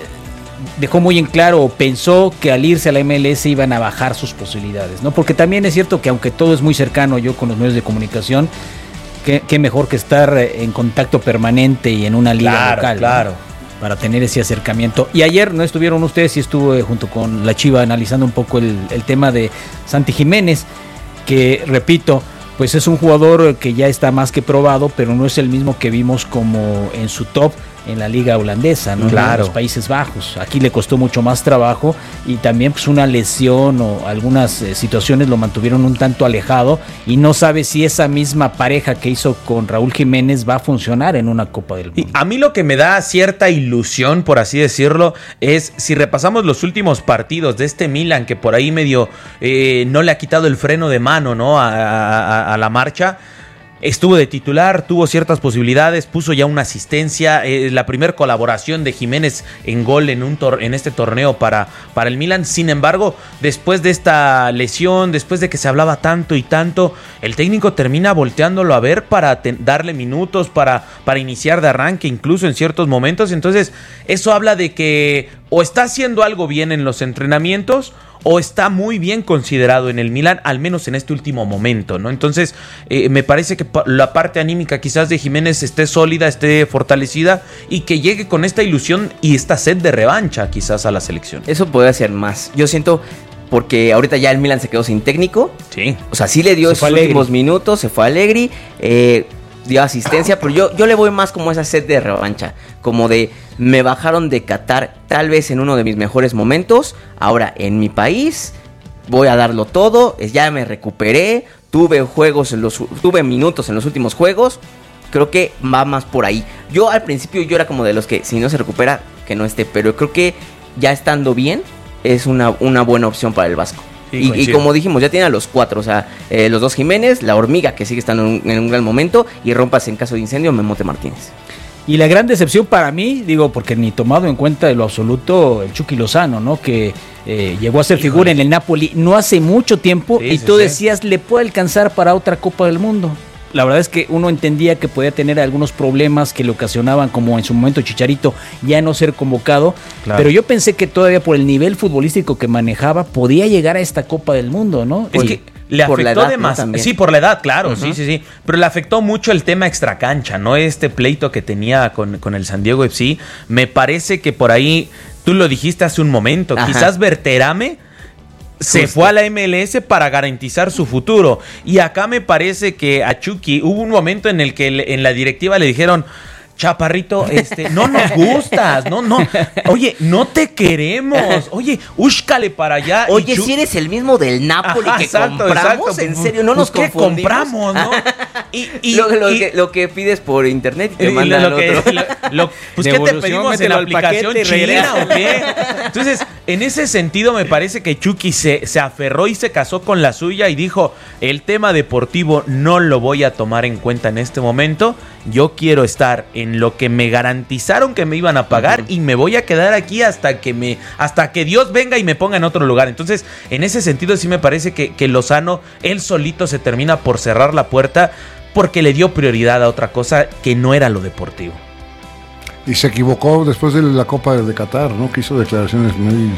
eh, dejó muy en claro o pensó que al irse a la M L S iban a bajar sus posibilidades, ¿no? Porque también es cierto que aunque todo es muy cercano yo con los medios de comunicación, qué, qué mejor que estar en contacto permanente y en una liga Claro, local, ¿no? claro. Para tener ese acercamiento. Y ayer no estuvieron ustedes, sí estuve junto con la Chiva analizando un poco el, el tema de Santi Jiménez, que repito, pues es un jugador que ya está más que probado, pero no es el mismo que vimos como en su top en la liga holandesa, ¿no? Claro. En los Países Bajos. Aquí le costó mucho más trabajo y también pues una lesión o algunas eh, situaciones lo mantuvieron un tanto alejado y no sabe si esa misma pareja que hizo con Raúl Jiménez va a funcionar en una Copa del Mundo. Y a mí lo que me da cierta ilusión, por así decirlo, es si repasamos los últimos partidos de este Milan, que por ahí medio eh, no le ha quitado el freno de mano, ¿no? a, a- a la marcha. Estuvo de titular, tuvo ciertas posibilidades, puso ya una asistencia, eh, la primera colaboración de Jiménez en gol en, un tor- en este torneo para, para el Milan. Sin embargo, después de esta lesión, después de que se hablaba tanto y tanto, el técnico termina volteándolo a ver para ten- darle minutos, para, para iniciar de arranque, incluso en ciertos momentos. Entonces, eso habla de que o está haciendo algo bien en los entrenamientos o está muy bien considerado en el Milan, al menos en este último momento, ¿no? Entonces, eh, me parece que pa- la parte anímica quizás de Jiménez esté sólida, esté fortalecida y que llegue con esta ilusión y esta sed de revancha quizás a la selección. Eso puede ser más. Yo siento, porque ahorita ya el Milan se quedó sin técnico. Sí. O sea, sí le dio Se esos fue Allegri. últimos minutos, se fue Allegri, eh, dio asistencia, pero yo, yo le voy más como esa sed de revancha, como de me bajaron de Qatar tal vez en uno de mis mejores momentos, ahora en mi país voy a darlo todo, eh, ya me recuperé, tuve juegos en los tuve minutos en los últimos juegos, creo que va más por ahí. Yo al principio yo era como de los que si no se recupera que no esté, pero creo que ya estando bien es una, una buena opción para el Vasco. Sí, y, y coincido. como dijimos, ya tiene a los cuatro, o sea, eh, los dos Jiménez, la Hormiga que sigue estando en un, en un gran momento y Rompas en caso de incendio, Memote Martínez. Y la gran decepción para mí, digo, porque ni tomado en cuenta de lo absoluto el Chucky Lozano, ¿no? Que eh, llegó a ser Híjole. figura en el Napoli no hace mucho tiempo Sí, y sí, tú sí. decías, le puede alcanzar para otra Copa del Mundo. La verdad es que uno entendía que podía tener algunos problemas que le ocasionaban, como en su momento Chicharito, ya no ser convocado. Claro. Pero yo pensé que todavía por el nivel futbolístico que manejaba, podía llegar a esta Copa del Mundo, ¿no? Es Y- que le por la afectó edad, de ¿no? más. También. Sí, por la edad, claro, Ujú. sí, sí, sí. Pero le afectó mucho el tema extracancha, ¿no? Este pleito que tenía con, con el San Diego F C. Me parece que por ahí, tú lo dijiste hace un momento, Ajá. quizás Berterame se Justo. fue a la M L S para garantizar su futuro. Y acá me parece que a Chucky hubo un momento en el que le- en la directiva le dijeron: Chaparrito, este, no nos gustas, no, no, oye, no te queremos, oye, úscale para allá. y Oye, Chu- si eres el mismo del Napoli Ajá, que exacto, compramos, exacto. en serio, no nos Pues, ¿qué confundimos. compramos, no? Y, y- lo, lo y- que, lo que pides por internet y te y mandan lo, lo que- otro. lo- lo- pues, ¿qué te Devolución, pedimos en mételo la al aplicación paquete y china regresa. o qué? Entonces, en ese sentido, me parece que Chucky se, se aferró y se casó con la suya y dijo: el tema deportivo no lo voy a tomar en cuenta en este momento. Yo quiero estar en lo que me garantizaron que me iban a pagar, uh-huh, y me voy a quedar aquí hasta que me, hasta que Dios venga y me ponga en otro lugar. Entonces, en ese sentido, sí me parece que, que Lozano, él solito se termina por cerrar la puerta porque le dio prioridad a otra cosa que no era lo deportivo. Y se equivocó después de la Copa de Qatar, ¿no? Que hizo declaraciones muy,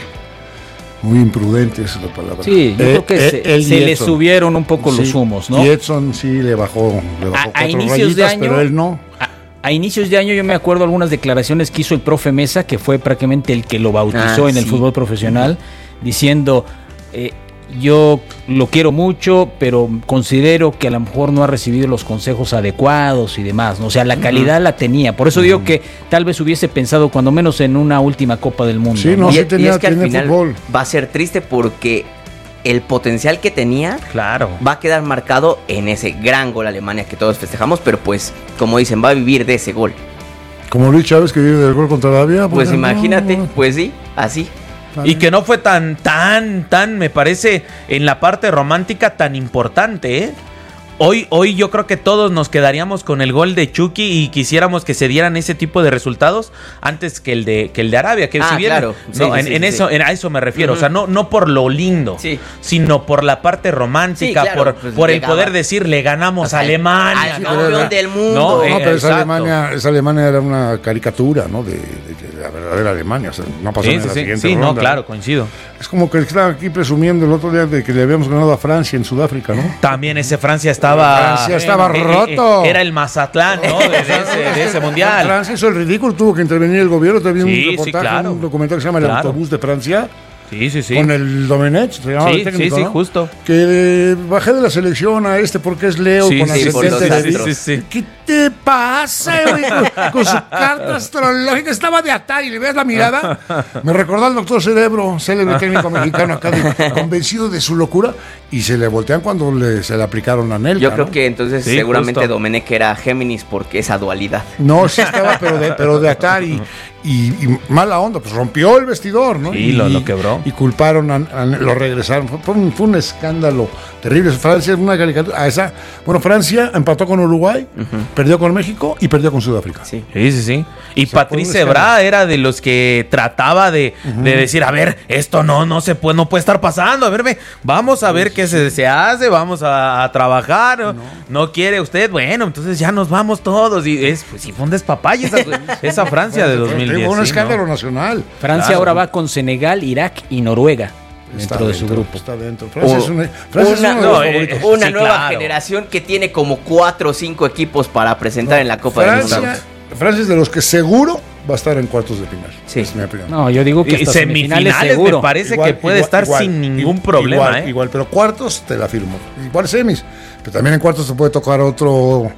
muy imprudentes, la palabra. Sí, yo Eh, creo que eh, se, él y se le Edson. subieron un poco los Sí, humos, ¿no? Y Edson sí le bajó, le bajó A- a cuatro inicios rayitas, de año- pero él no. A inicios de año yo me acuerdo algunas declaraciones que hizo el profe Mesa, que fue prácticamente el que lo bautizó Ah, en el sí. fútbol profesional, diciendo, eh, yo lo quiero mucho, pero considero que a lo mejor no ha recibido los consejos adecuados y demás, ¿no? O sea, la calidad uh-huh. la tenía. Por eso uh-huh. digo que tal vez hubiese pensado cuando menos en una última Copa del Mundo. Sí, no, y, sí y tenía, es que al tenía final fútbol. va a ser triste porque el potencial que tenía, claro, va a quedar marcado en ese gran gol a Alemania que todos festejamos, pero pues, como dicen, va a vivir de ese gol. Como Luis Chávez, que vive del gol contra Arabia. Pues no, imagínate, no. pues sí, así. Y que no fue tan, tan, tan, me parece, en la parte romántica tan importante, ¿eh? Hoy, hoy yo creo que todos nos quedaríamos con el gol de Chucky y quisiéramos que se dieran ese tipo de resultados antes que el de, que el de Arabia. Que ah, si bien, claro. no, Sí, en, sí, en sí, eso, sí. en, a eso me refiero. Uh-huh. O sea, no, no por lo lindo, sí. sino por la parte romántica, sí, claro, por, pues por el llegaba. poder decir, le ganamos o sea, a Alemania. Al ¿no? campeón del mundo. No, no Eh, pero esa exacto. Alemania, esa Alemania era una caricatura, ¿no? De, de, de la verdadera Alemania. O sea, no pasó Sí, en sí, la sí, siguiente sí, ronda. no, claro, coincido. Es como que estaban aquí presumiendo el otro día de que le habíamos ganado a Francia en Sudáfrica, ¿no? También ese Francia estaba... Francia estaba eh, roto. Eh, eh, era el Mazatlán, ¿no? De, de ese, de ese mundial. Francia hizo el ridículo, tuvo que intervenir el gobierno. También Sí, un sí, reportaje, claro. un documental que se llama El Claro. Autobús de Francia. Sí, sí, sí. Con el Domenech, se llamaba Sí, el técnico, sí, sí, ¿no? justo. Que eh, bajé de la selección a este porque es Leo Sí, con sí, asistente por los de astros. Vic. Sí, sí. ¿Qué te pasa, güey? Con, con su carta astrológica. Estaba de Atari, ¿le ves la mirada? Me recordó al doctor Cerebro, célebre técnico mexicano acá, de- convencido de su locura. Y se le voltean cuando le, se le aplicaron a Nelka, Yo creo ¿no? que entonces Sí, seguramente justo. Domenech era Géminis porque esa dualidad. No, sí estaba, pero de, pero de Atari. Y, y mala onda, pues rompió el vestidor, ¿no? Sí, y, lo- lo quebró. Y culparon, a, a- lo regresaron. Fue, fue un, fue un escándalo terrible. Francia es una caricatura. A esa, bueno, Francia empató con Uruguay, Uh-huh. perdió con México y perdió con Sudáfrica. Sí. Sí, sí, sí. Y O sea, Patrice fue un Evra escándalo. era de los que trataba de, Ujú. de decir, a ver, esto no, no se puede, no puede estar pasando. A ver, ve, vamos a ver qué se, se hace, vamos a, a trabajar. No. no quiere usted, bueno, entonces ya nos vamos todos. Y es, pues sí, fue un despapalle esa, esa Francia de dos mil diez. Fue un sí, escándalo ¿no? nacional. Francia Claro. ahora va con Senegal, Irak y Noruega Está dentro de su dentro, grupo. Está dentro. Francia O- es, una, Francia es una, uno de no, los eh, favoritos. una Sí, nueva claro. generación que tiene como cuatro o cinco equipos para presentar en la Copa del Mundo. Francia, Francia es de los que seguro va a estar en cuartos de final. Sí. Es mi opinión. No, yo digo que Y hasta semifinales, semifinales seguro. me parece Igual, que puede igual, estar igual, sin ningún igual, problema, igual, ¿eh? Igual, pero cuartos te la firmo. Igual semis. Pero también en cuartos te puede tocar otro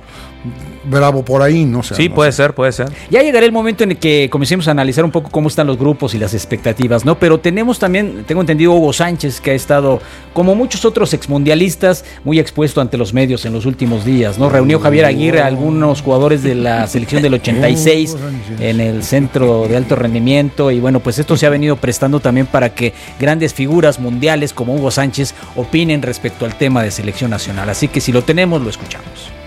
bravo por ahí, ¿no? O sea, Sí, no puede sé. ser, puede ser. Ya llegará el momento en el que comencemos a analizar un poco cómo están los grupos y las expectativas, ¿no? Pero tenemos también, tengo entendido, Hugo Sánchez, que ha estado, como muchos otros exmundialistas, muy expuesto ante los medios en los últimos días, ¿no? Reunió Javier Aguirre a algunos jugadores de la selección del ochenta y seis en el centro de alto rendimiento y bueno, pues esto se ha venido prestando también para que grandes figuras mundiales como Hugo Sánchez opinen respecto al tema de selección nacional. Así que si lo tenemos, lo escuchamos.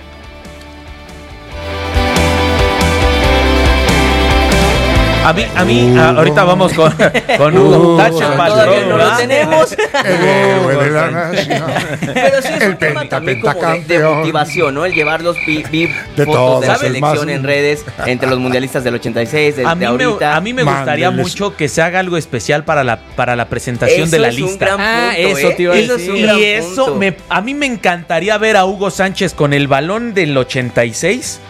A mí, a mí, a- ahorita vamos con, con Hugo Tacho Todavía no lo ¿verdad? tenemos. El héroe de la nación. Pero sí es El un tema penta- también como de, de pentacampeón. motivación, ¿no? El llevarlos, vi, vi De fotos todos, de la el selección más- en redes entre los mundialistas del ochenta y seis, de, A de mí, me, ahorita. a mí me gustaría Mándenles. mucho que se haga algo especial para la, para la presentación Eso de la es un lista. gran Ah, punto, eso ¿eh? te iba a Eso es un Y gran eso, punto. me, a mí me encantaría ver a Hugo Sánchez con el balón del ochenta y seis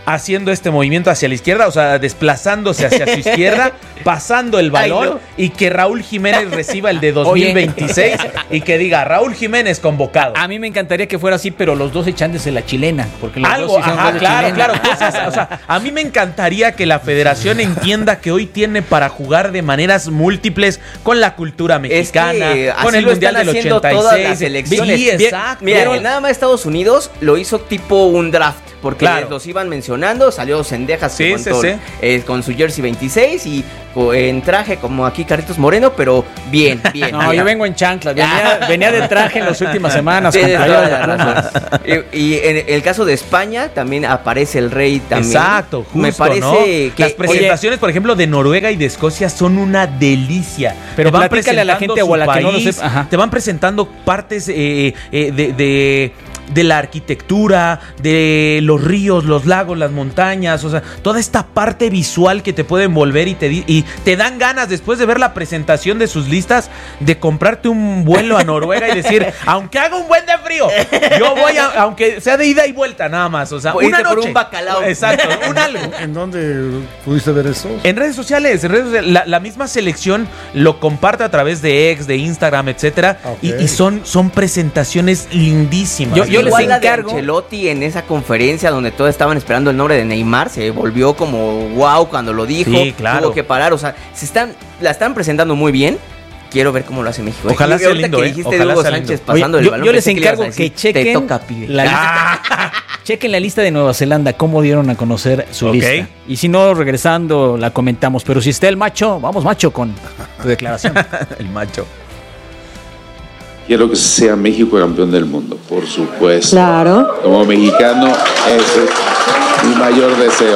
haciendo este movimiento hacia la izquierda, o sea, desplazándose hacia su izquierda, pasando el balón. Ay, no. Y que Raúl Jiménez reciba el de dos mil veintiséis y que diga Raúl Jiménez convocado. A mí me encantaría que fuera así, pero los dos echándose la chilena, porque los Algo, dos sí son ajá, de claro, chilena. claro, cosas, o sea, a mí me encantaría que la federación entienda que hoy tiene para jugar de maneras múltiples con la cultura mexicana, es que con el Mundial del ochenta y seis. Todas las elecciones. Sí, exacto. Mira, nada más Estados Unidos lo hizo tipo un draft. Porque claro. los iban mencionando, salió Cendejas sí, con, sí, todo, sí. Eh, con su jersey veintiséis y en traje como aquí Carlitos Moreno, pero bien, bien. No, bien. yo vengo en chanclas, venía, venía de traje en las últimas semanas. Sí, con toda la razón. y, y en el caso de España también aparece el rey también. Exacto, justo, me parece ¿no? que las presentaciones, oye, por ejemplo, de Noruega y de Escocia son una delicia. Pero te van platícale a la gente o a la país, que no lo sepa. Ajá. Te van presentando partes eh, eh, de, de de la arquitectura, de los ríos, los lagos, las montañas, o sea, toda esta parte visual que te puede envolver y te, y te dan ganas después de ver la presentación de sus listas de comprarte un vuelo a Noruega y decir, aunque haga un buen de frío, yo voy a, aunque sea de ida y vuelta nada más, o sea, una noche. Por un bacalao. Exacto, un algo. ¿En dónde pudiste ver eso? En redes sociales, en redes sociales. La, la misma selección lo comparte a través de X, de Instagram, etcétera, okay. y, y son, son presentaciones lindísimas. Yo, yo les encargo. Ancelotti en esa conferencia donde todos estaban esperando el nombre de Neymar se volvió como wow cuando lo dijo. Sí, claro. Tuvo que parar, o sea, se están, la están presentando muy bien. Quiero ver cómo lo hace México. Ojalá sea lindo, que eh. dijiste Ojalá Hugo sea Sánchez lindo. pasando Oye, el yo, balón. Yo les encargo que, que chequen te toca, pibe. La lista, chequen la lista de Nueva Zelanda, cómo dieron a conocer su okay. lista. Y si no, regresando, la comentamos. Pero si está el macho, vamos macho con tu declaración. El macho. Quiero que sea México campeón del mundo, por supuesto. Claro. Como mexicano, ese es mi mayor deseo.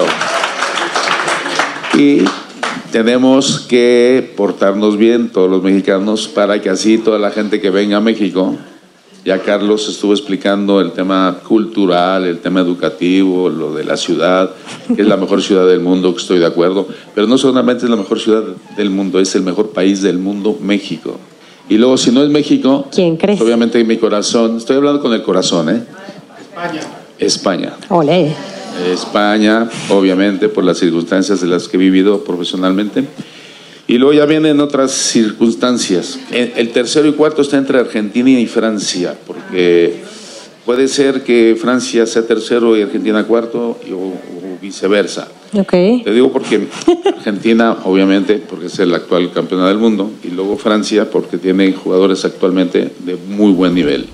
Y tenemos que portarnos bien todos los mexicanos para que así toda la gente que venga a México, ya Carlos estuvo explicando el tema cultural, el tema educativo, lo de la ciudad, que es la mejor ciudad del mundo, que estoy de acuerdo, pero no solamente es la mejor ciudad del mundo, es el mejor país del mundo, México. Y luego, si no es México, ¿quién crees? Obviamente en mi corazón, estoy hablando con el corazón, ¿eh? España. España. Olé. España, obviamente, por las circunstancias de las que he vivido profesionalmente. Y luego ya vienen otras circunstancias. El tercero y cuarto está entre Argentina y Francia, porque puede ser que Francia sea tercero y Argentina cuarto, o, o viceversa. Okay. Te digo porque Argentina, obviamente, porque es el actual campeón del mundo, y luego Francia, porque tiene jugadores actualmente de muy buen nivel.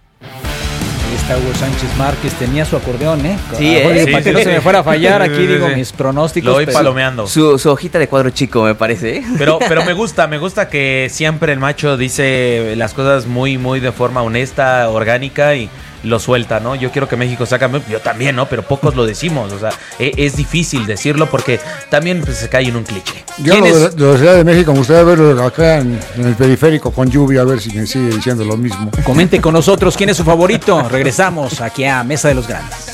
Ahí está Hugo Sánchez Márquez, tenía su acordeón, ¿eh? Sí, eh, para sí, que sí, no sí. se me fuera a fallar, aquí digo mis pronósticos. Lo voy pero... palomeando. Su, su hojita de cuadro chico, me parece, ¿eh? Pero, pero me gusta, me gusta que siempre el macho dice las cosas muy, muy de forma honesta, orgánica y lo suelta, ¿no? Yo quiero que México sea campeón, yo también, ¿no? Pero pocos lo decimos, o sea, es, es difícil decirlo porque también pues, se cae en un cliché. Yo lo de, de la Ciudad de México, me gustaría verlo acá en, en el periférico con lluvia, a ver si me sigue diciendo lo mismo. Comente con nosotros quién es su favorito. Regresamos aquí a Mesa de los Grandes.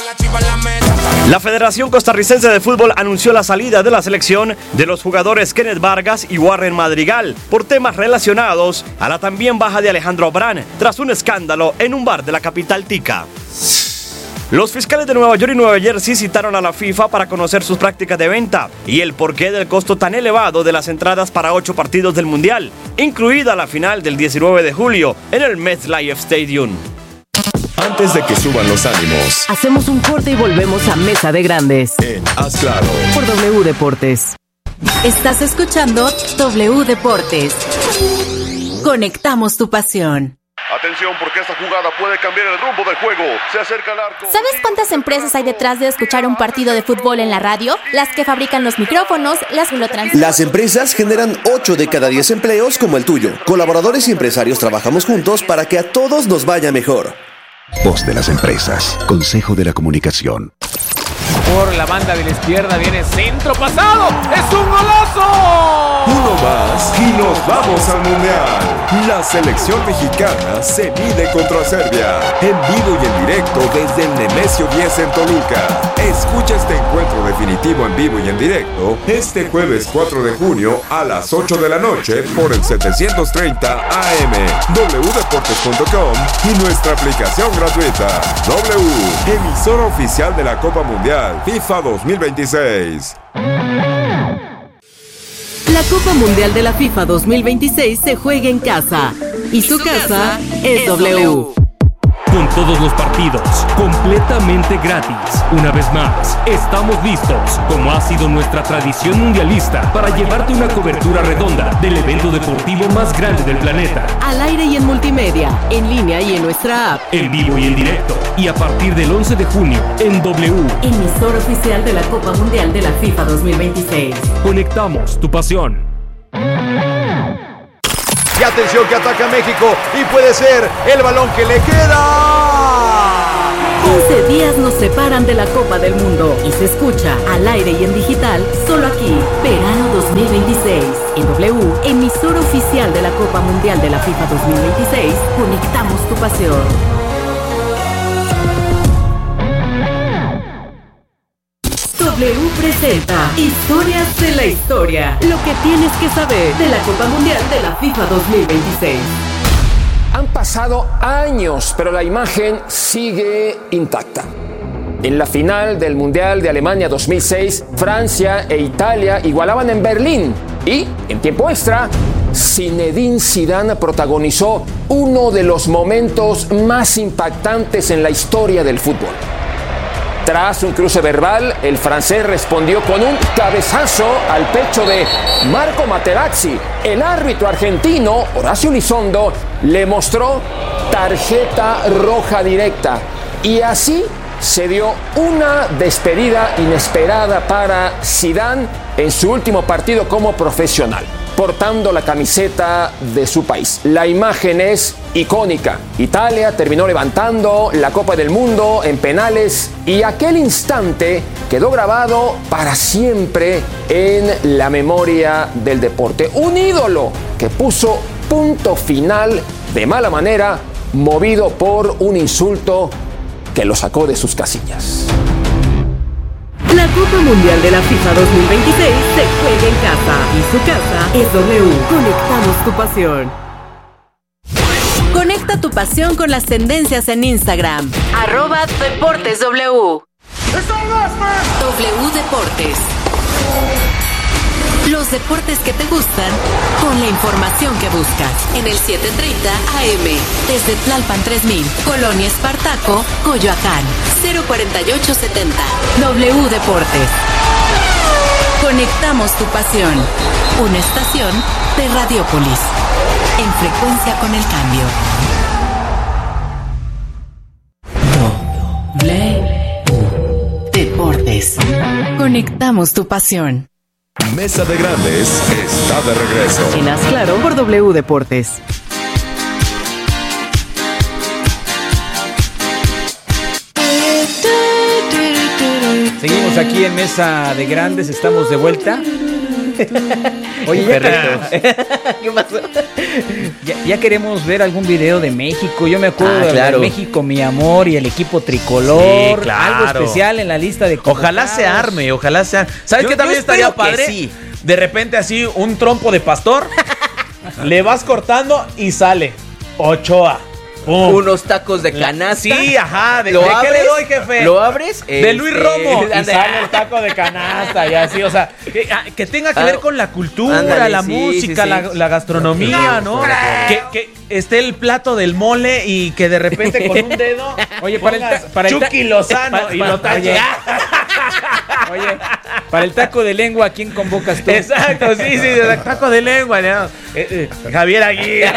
La Federación Costarricense de Fútbol anunció la salida de la selección de los jugadores Kenneth Vargas y Warren Madrigal por temas relacionados a la también baja de Alejandro Brán tras un escándalo en un bar de la capital tica. Los fiscales de Nueva York y Nueva Jersey citaron a la FIFA para conocer sus prácticas de venta y el porqué del costo tan elevado de las entradas para ocho partidos del Mundial, incluida la final del diecinueve de julio en el MetLife Stadium. Antes de que suban los ánimos, hacemos un corte y volvemos a Mesa de Grandes. En Haz Claro. Por W Deportes. Estás escuchando W Deportes. Conectamos tu pasión. Atención, porque esta jugada puede cambiar el rumbo del juego. Se acerca al arco. ¿Sabes cuántas empresas hay detrás de escuchar un partido de fútbol en la radio? Las que fabrican los micrófonos, las que lo transmiten. Las empresas generan ocho de cada diez empleos como el tuyo. Colaboradores y empresarios trabajamos juntos para que a todos nos vaya mejor. Voz de las empresas. Consejo de la Comunicación. Por la banda de la izquierda viene centro pasado. ¡Es un golazo! Uno más y nos nos vamos al Mundial. La selección mexicana se mide contra Serbia. En vivo y en directo desde el Nemesio diez en Toluca. Escucha este encuentro definitivo en vivo y en directo este jueves cuatro de junio a las ocho de la noche por el setecientos treinta A M, doble u deportes punto com y nuestra aplicación gratuita. W, emisora oficial de la Copa Mundial FIFA dos mil veintiséis. La Copa Mundial de la FIFA dos mil veintiséis se juega en casa y su casa es W. Con todos los partidos, completamente gratis. Una vez más, estamos listos, como ha sido nuestra tradición mundialista, para llevarte una cobertura redonda del evento deportivo más grande del planeta. Al aire y en multimedia, en línea y en nuestra app. En vivo y en directo. Y a partir del once de junio, en W. Emisora oficial de la Copa Mundial de la FIFA dos mil veintiséis. Conectamos tu pasión. Y atención que ataca México y puede ser el balón que le queda. quince días nos separan de la Copa del Mundo y se escucha al aire y en digital solo aquí, Verano dos mil veintiséis. En W, emisora oficial de la Copa Mundial de la FIFA dos mil veintiséis, conectamos tu pasión. W presenta Historias de la Historia. Lo que tienes que saber de la Copa Mundial de la FIFA dos mil veintiséis. Han pasado años, pero la imagen sigue intacta. En la final del Mundial de Alemania dos mil seis, Francia e Italia igualaban en Berlín. Y, en tiempo extra, Zinedine Zidane protagonizó uno de los momentos más impactantes en la historia del fútbol. Tras un cruce verbal, el francés respondió con un cabezazo al pecho de Marco Materazzi. El árbitro argentino, Horacio Elizondo, le mostró tarjeta roja directa. Y así se dio una despedida inesperada para Zidane en su último partido como profesional, portando la camiseta de su país. La imagen es icónica. Italia terminó levantando la Copa del Mundo en penales y aquel instante quedó grabado para siempre en la memoria del deporte. Un ídolo que puso punto final de mala manera, movido por un insulto que lo sacó de sus casillas. La Copa Mundial de la FIFA dos mil veintiséis se juega en casa y su casa es W. Conectamos tu pasión. Conecta tu pasión con las tendencias en Instagram. Arroba Deportes W. W Deportes. Los deportes que te gustan con la información que buscas. En el siete treinta A M. Desde Tlalpan tres mil. Colonia Espartaco, Coyoacán. cero cuarenta y ocho setenta. W Deportes. Conectamos tu pasión. Una estación de Radiopolis. En frecuencia con el cambio. W Deportes. Conectamos tu pasión. Mesa de Grandes está de regreso. En Haz Claro por W Deportes. Seguimos aquí en Mesa de Grandes, estamos de vuelta. Oye, ya, ¿qué pasó? Ya, ya queremos ver algún video de México. Yo me acuerdo Ah, claro. de México, mi amor, y el equipo tricolor. Sí, claro. Algo especial en la lista de Ojalá se arme, ojalá se arme. ¿Sabes Yo- qué también yo estaría espero que padre? sí. De repente así, un trompo de pastor, le vas cortando y sale Ochoa. Pum. Unos tacos de canasta. Sí, ajá. ¿De, ¿Lo ¿de qué abres? le doy, jefe? ¿Lo abres? De Luis Este, Romo. Y ándale. sale el taco de canasta y así, o sea, que, ah, que tenga que Ah, ver con la cultura, ándale, la sí, música, sí, sí. La, la gastronomía, ¿no? Que, que esté el plato del mole y que de repente con un dedo Oye, para el ta- para el ta- Chucky Lozano para- y para- lo tache. oye. Oye, para el taco de lengua, ¿a quién convocas tú? Exacto, sí, sí, el taco de lengua, ¿no? Eh, eh, Javier Aguirre.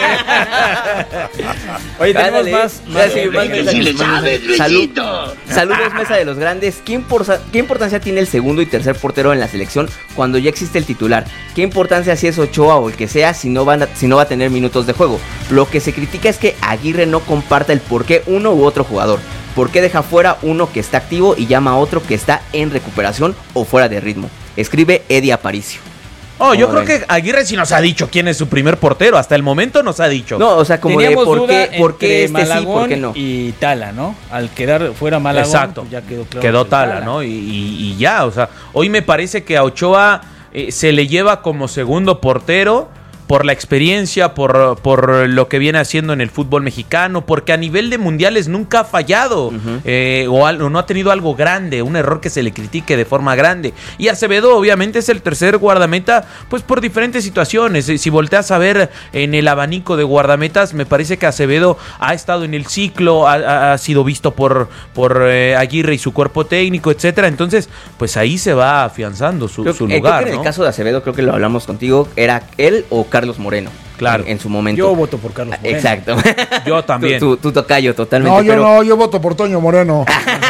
Oye, tenemos Ándale. más. Ya, más- sí, más mensajes. Salud- Saludos, Mesa de los Grandes. ¿Qué, imporsa- ¿Qué importancia tiene el segundo y tercer portero en la selección cuando ya existe el titular? ¿Qué importancia si es Ochoa o el que sea si no, van a- si no va a tener minutos de juego? Lo que se critica es que Aguirre no comparta el por qué uno u otro jugador. ¿Por qué deja fuera uno que está activo y llama a otro que está en recuperación o fuera de ritmo? Escribe Eddie Aparicio. Oh, yo creo que Aguirre sí nos ha dicho quién es su primer portero. Hasta el momento nos ha dicho. No, o sea, como Teníamos de por duda qué, por qué entre este sí, por qué Malagón no. y Tala, ¿no? Al quedar fuera Malagón, Exacto. pues ya quedó claro. Quedó que Tala, ¿no? Y, y, y ya, o sea, hoy me parece que a Ochoa eh, se le lleva como segundo portero por la experiencia, por, por lo que viene haciendo en el fútbol mexicano, porque a nivel de mundiales nunca ha fallado, uh-huh. eh, o, al, o no ha tenido algo grande, un error que se le critique de forma grande. Y Acevedo obviamente es el tercer guardameta, pues por diferentes situaciones. Si volteas a ver en el abanico de guardametas, me parece que Acevedo ha estado en el ciclo, ha, ha sido visto por, por eh, Aguirre y su cuerpo técnico, etcétera. Entonces, pues ahí se va afianzando su, creo, su eh, lugar, creo que en ¿no? el caso de Acevedo, creo que lo hablamos contigo, era él o Carlos Moreno. Claro. En, en su momento. Yo voto por Carlos Moreno. Exacto. Yo también. Tu, tu, tu tocayo, totalmente. No, yo pero... no, yo voto por Toño Moreno.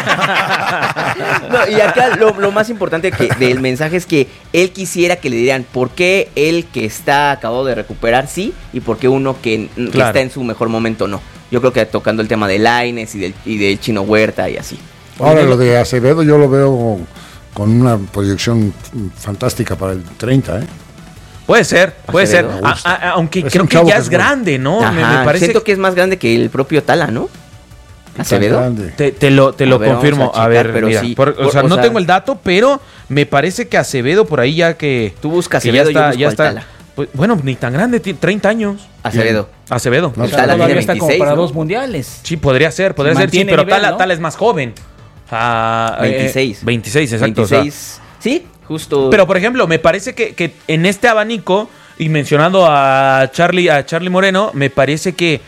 No, y acá lo, lo más importante que, del mensaje es que él quisiera que le dieran por qué él que está acabado de recuperar sí y por qué uno que, que Claro. está en su mejor momento no. Yo creo que tocando el tema de Lainez y del, y del Chino Huerta y así. Ahora, lo de Acevedo yo lo veo con una proyección fantástica para el treinta, ¿eh? Puede ser, puede Acevedo, ser. me A, gusta. a, aunque Es creo un que chavo ya que es es bueno. grande, ¿no? Ajá, me, me parece siento que es más grande que el propio Tala, ¿no? Acevedo. grande. Te, te lo, te A lo ver, confirmo. vamos a A, checar, ver, pero mira, sí. por- o Por- sea, o no sea- tengo el dato, pero me parece que Acevedo por ahí ya que... Tú buscas que Acevedo, ya está, yo busco ya al está. Tala. Pues, bueno, ni tan grande, tiene treinta años. Acevedo. Acevedo. No, O sea, Tala todavía tiene está como veintiséis, para ¿no? dos mundiales. Sí, podría ser, podría Si ser, sí, mantiene pero nivel, Tala, ¿no? Tala es más joven. O sea, eh, veintiséis. veintiséis, exacto. o sea, veintiséis. Sí, justo. pero, por ejemplo, me parece que, que en este abanico, y mencionando a Charlie, a Charlie Moreno, me parece que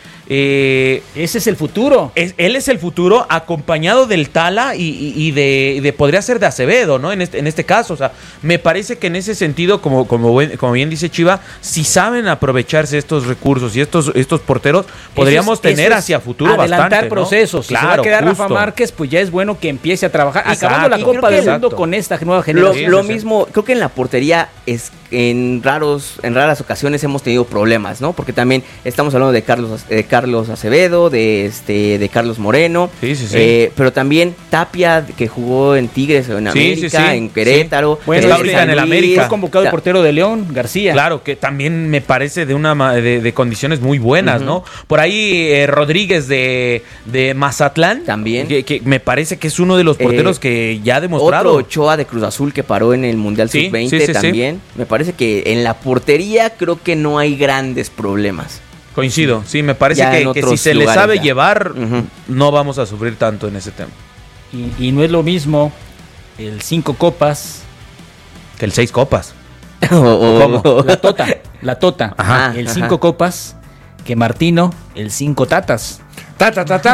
eh, Ese es el futuro. es- él es el futuro acompañado del Tala y, y- y de, y de- podría ser de Acevedo, ¿no? En este, en este caso, o sea, me parece que en ese sentido, como, como, buen- como bien dice Chiva, si saben aprovecharse estos recursos y estos, estos porteros, podríamos Eso es- tener eso es hacia futuro adelantar bastante, ¿no? procesos. Si se va a Claro, quedar Rafa justo. Márquez, pues ya es bueno que empiece a trabajar. Exacto. Acabando la Y Copa creo que del Mundo exacto. con esta nueva Lo, generación. lo sí, sí. mismo, creo que en la portería es en raros, en raras ocasiones hemos tenido problemas, ¿no? Porque también estamos hablando de Carlos, de Carlos Acevedo, de este, de Carlos Moreno, Sí, sí, sí. eh, pero también Tapia que jugó en Tigres o en Sí, América, sí, sí. en Querétaro, Bueno, en está ahorita San en el Luis, América. Fue convocado el Ta- portero de León, García. Claro, que también me parece de una ma- de, de condiciones muy buenas, Ujú. ¿no? Por ahí eh, Rodríguez de, de Mazatlán. También. Que, que me parece que es uno de los porteros Eh, que ya ha demostrado. Otro Ochoa de Cruz Azul que paró en el Mundial Sí, sub veinte sí, sí, sí. también. Me parece que en la portería creo que no hay grandes problemas. Coincido, sí, me parece Ya que, en que si otros se le lugares sabe ya. llevar, Ujú. no vamos a sufrir tanto en ese tema. Y, y no es lo mismo el cinco copas, Que el seis copas. O- o- ¿Cómo? la tota, la tota, Ajá, el ajá. cinco copas, que Martino, el cinco tatas. Ta, ta, ta, ta,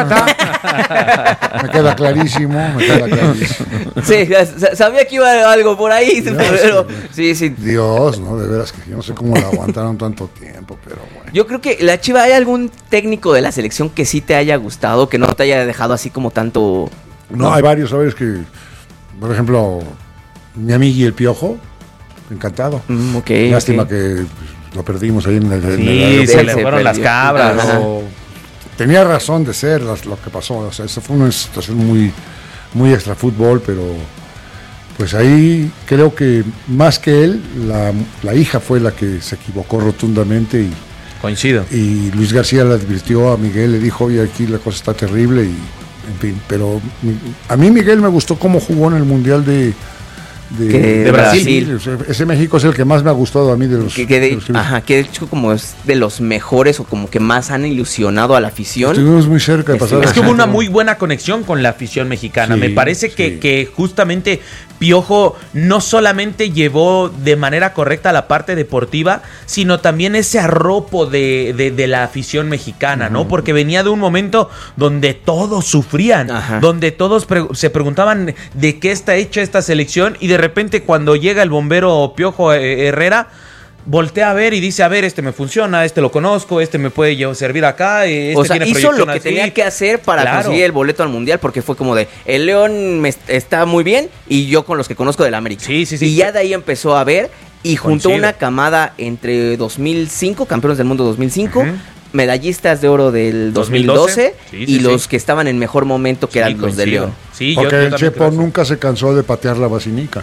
ta. Me queda clarísimo, me queda clarísimo. Sí, sa- sabía que iba algo por ahí, Dios, pero sí, sí. Dios, no, de veras que yo no sé cómo la aguantaron tanto tiempo, pero bueno. Yo creo que la Chiva, ¿hay algún técnico de la selección que sí te haya gustado, que no te haya dejado así como tanto? No, hay varios, ¿sabes? Que, por ejemplo, mi amigo y el Piojo, encantado. Mm, ok, Lástima ok. que lo perdimos ahí en el, en el Sí, aeropuerto. se le se fueron las perdió. cabras. Ajá. Pero tenía razón de ser las- lo que pasó. O sea, esa fue una situación muy, muy extra fútbol, pero pues ahí creo que más que él, la, la hija fue la que se equivocó rotundamente y, Coincido. y Luis García le advirtió a Miguel, le dijo, oye, aquí la cosa está terrible y en fin, pero mi- a mí Miguel me gustó cómo jugó en el Mundial de, de, Que de Brasil. O sea, ese México es el que más me ha gustado a mí de los, Que, que de, de los que vi. ajá, que de hecho como es de los mejores o como que más han ilusionado a la afición. Estuvimos muy cerca de pasar. Es que hubo a- una muy buena conexión con la afición mexicana. Sí, Me parece que, sí. que justamente Piojo no solamente llevó de manera correcta la parte deportiva, sino también ese arropo de, de- de la afición mexicana, ¿no? Porque venía de un momento donde todos sufrían, Ajá. donde todos pre- se preguntaban de qué está hecha esta selección y de repente cuando llega el bombero Piojo eh, Herrera, voltea a ver y dice, a ver, este me funciona, este lo conozco, este me puede yo servir acá, eh, este O sea, tiene hizo lo proyección que así. tenía que hacer para Claro. conseguir el boleto al Mundial, porque fue como de, el León me est- está muy bien y yo con los que conozco del América. Sí, sí, sí. Y ya de ahí empezó a ver y juntó Coincido. una camada entre dos mil cinco, campeones del mundo dos mil cinco, Ujú. medallistas de oro del dos mil doce, Sí, sí, y sí. los que estaban en mejor momento, que Sí, eran los de coincido. León. Sí, yo- Porque yo el también Chepo creo eso. nunca se cansó de patear la basinica.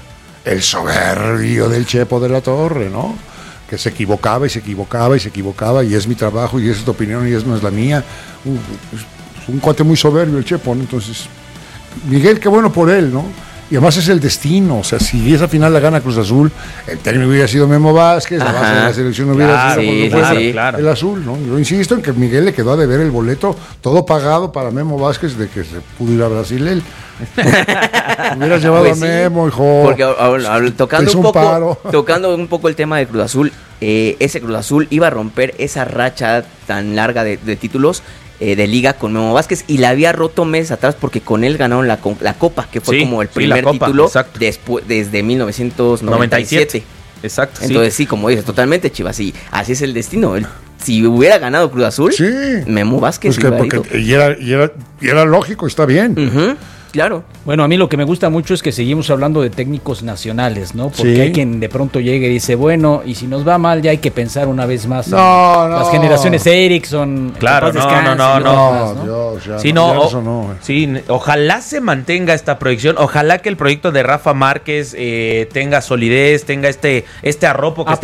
el soberbio del Chepo de la Torre, ¿no? Que se equivocaba y se equivocaba y se equivocaba, y es mi trabajo y es tu opinión y es no es la mía. Un, un cuate muy soberbio el Chepo, ¿no? Entonces, Miguel, qué bueno por él, ¿no? Y además es el destino, o sea, si esa final la gana Cruz Azul, el técnico hubiera sido Memo Vázquez, la base de la selección hubiera claro, sido sí, fuera, sí, claro. el azul, ¿no? Yo insisto en que Miguel le quedó a deber el boleto, todo pagado para Memo Vázquez, de que se pudo ir a Brasil él. Hubieras llevado Pues a Memo, sí, hijo. porque a- a- a- tocando Es un un poco, paro. tocando un poco el tema de Cruz Azul, eh, ese Cruz Azul iba a romper esa racha tan larga de, de títulos eh, de liga con Memo Vázquez, y la había roto meses atrás porque con él ganaron la, con- la Copa, que fue Sí, como el sí, la primer Copa, título exacto. después, desde mil novecientos noventa y siete. Exacto. sí. Entonces sí, como dices, totalmente, Chivas, sí, así es el destino. El- si hubiera ganado Cruz Azul, Memo Vázquez Pues que, hubiera porque, ido. y, era, y, era, y era lógico, está bien. Ujú, claro. Bueno, a mí lo que me gusta mucho es que seguimos hablando de técnicos nacionales, ¿no? Porque Sí. hay quien de pronto llega y dice, bueno, y si nos va mal ya hay que pensar una vez más No, en no. las generaciones Erickson. Claro, que en no, paz no, descansen no, y no. otras, ¿no? Dios, ya, Sí, no, no, ya o- eso no, eh. sí, ojalá se mantenga esta proyección, ojalá que el proyecto de Rafa Márquez eh, tenga solidez, tenga este, este arropo que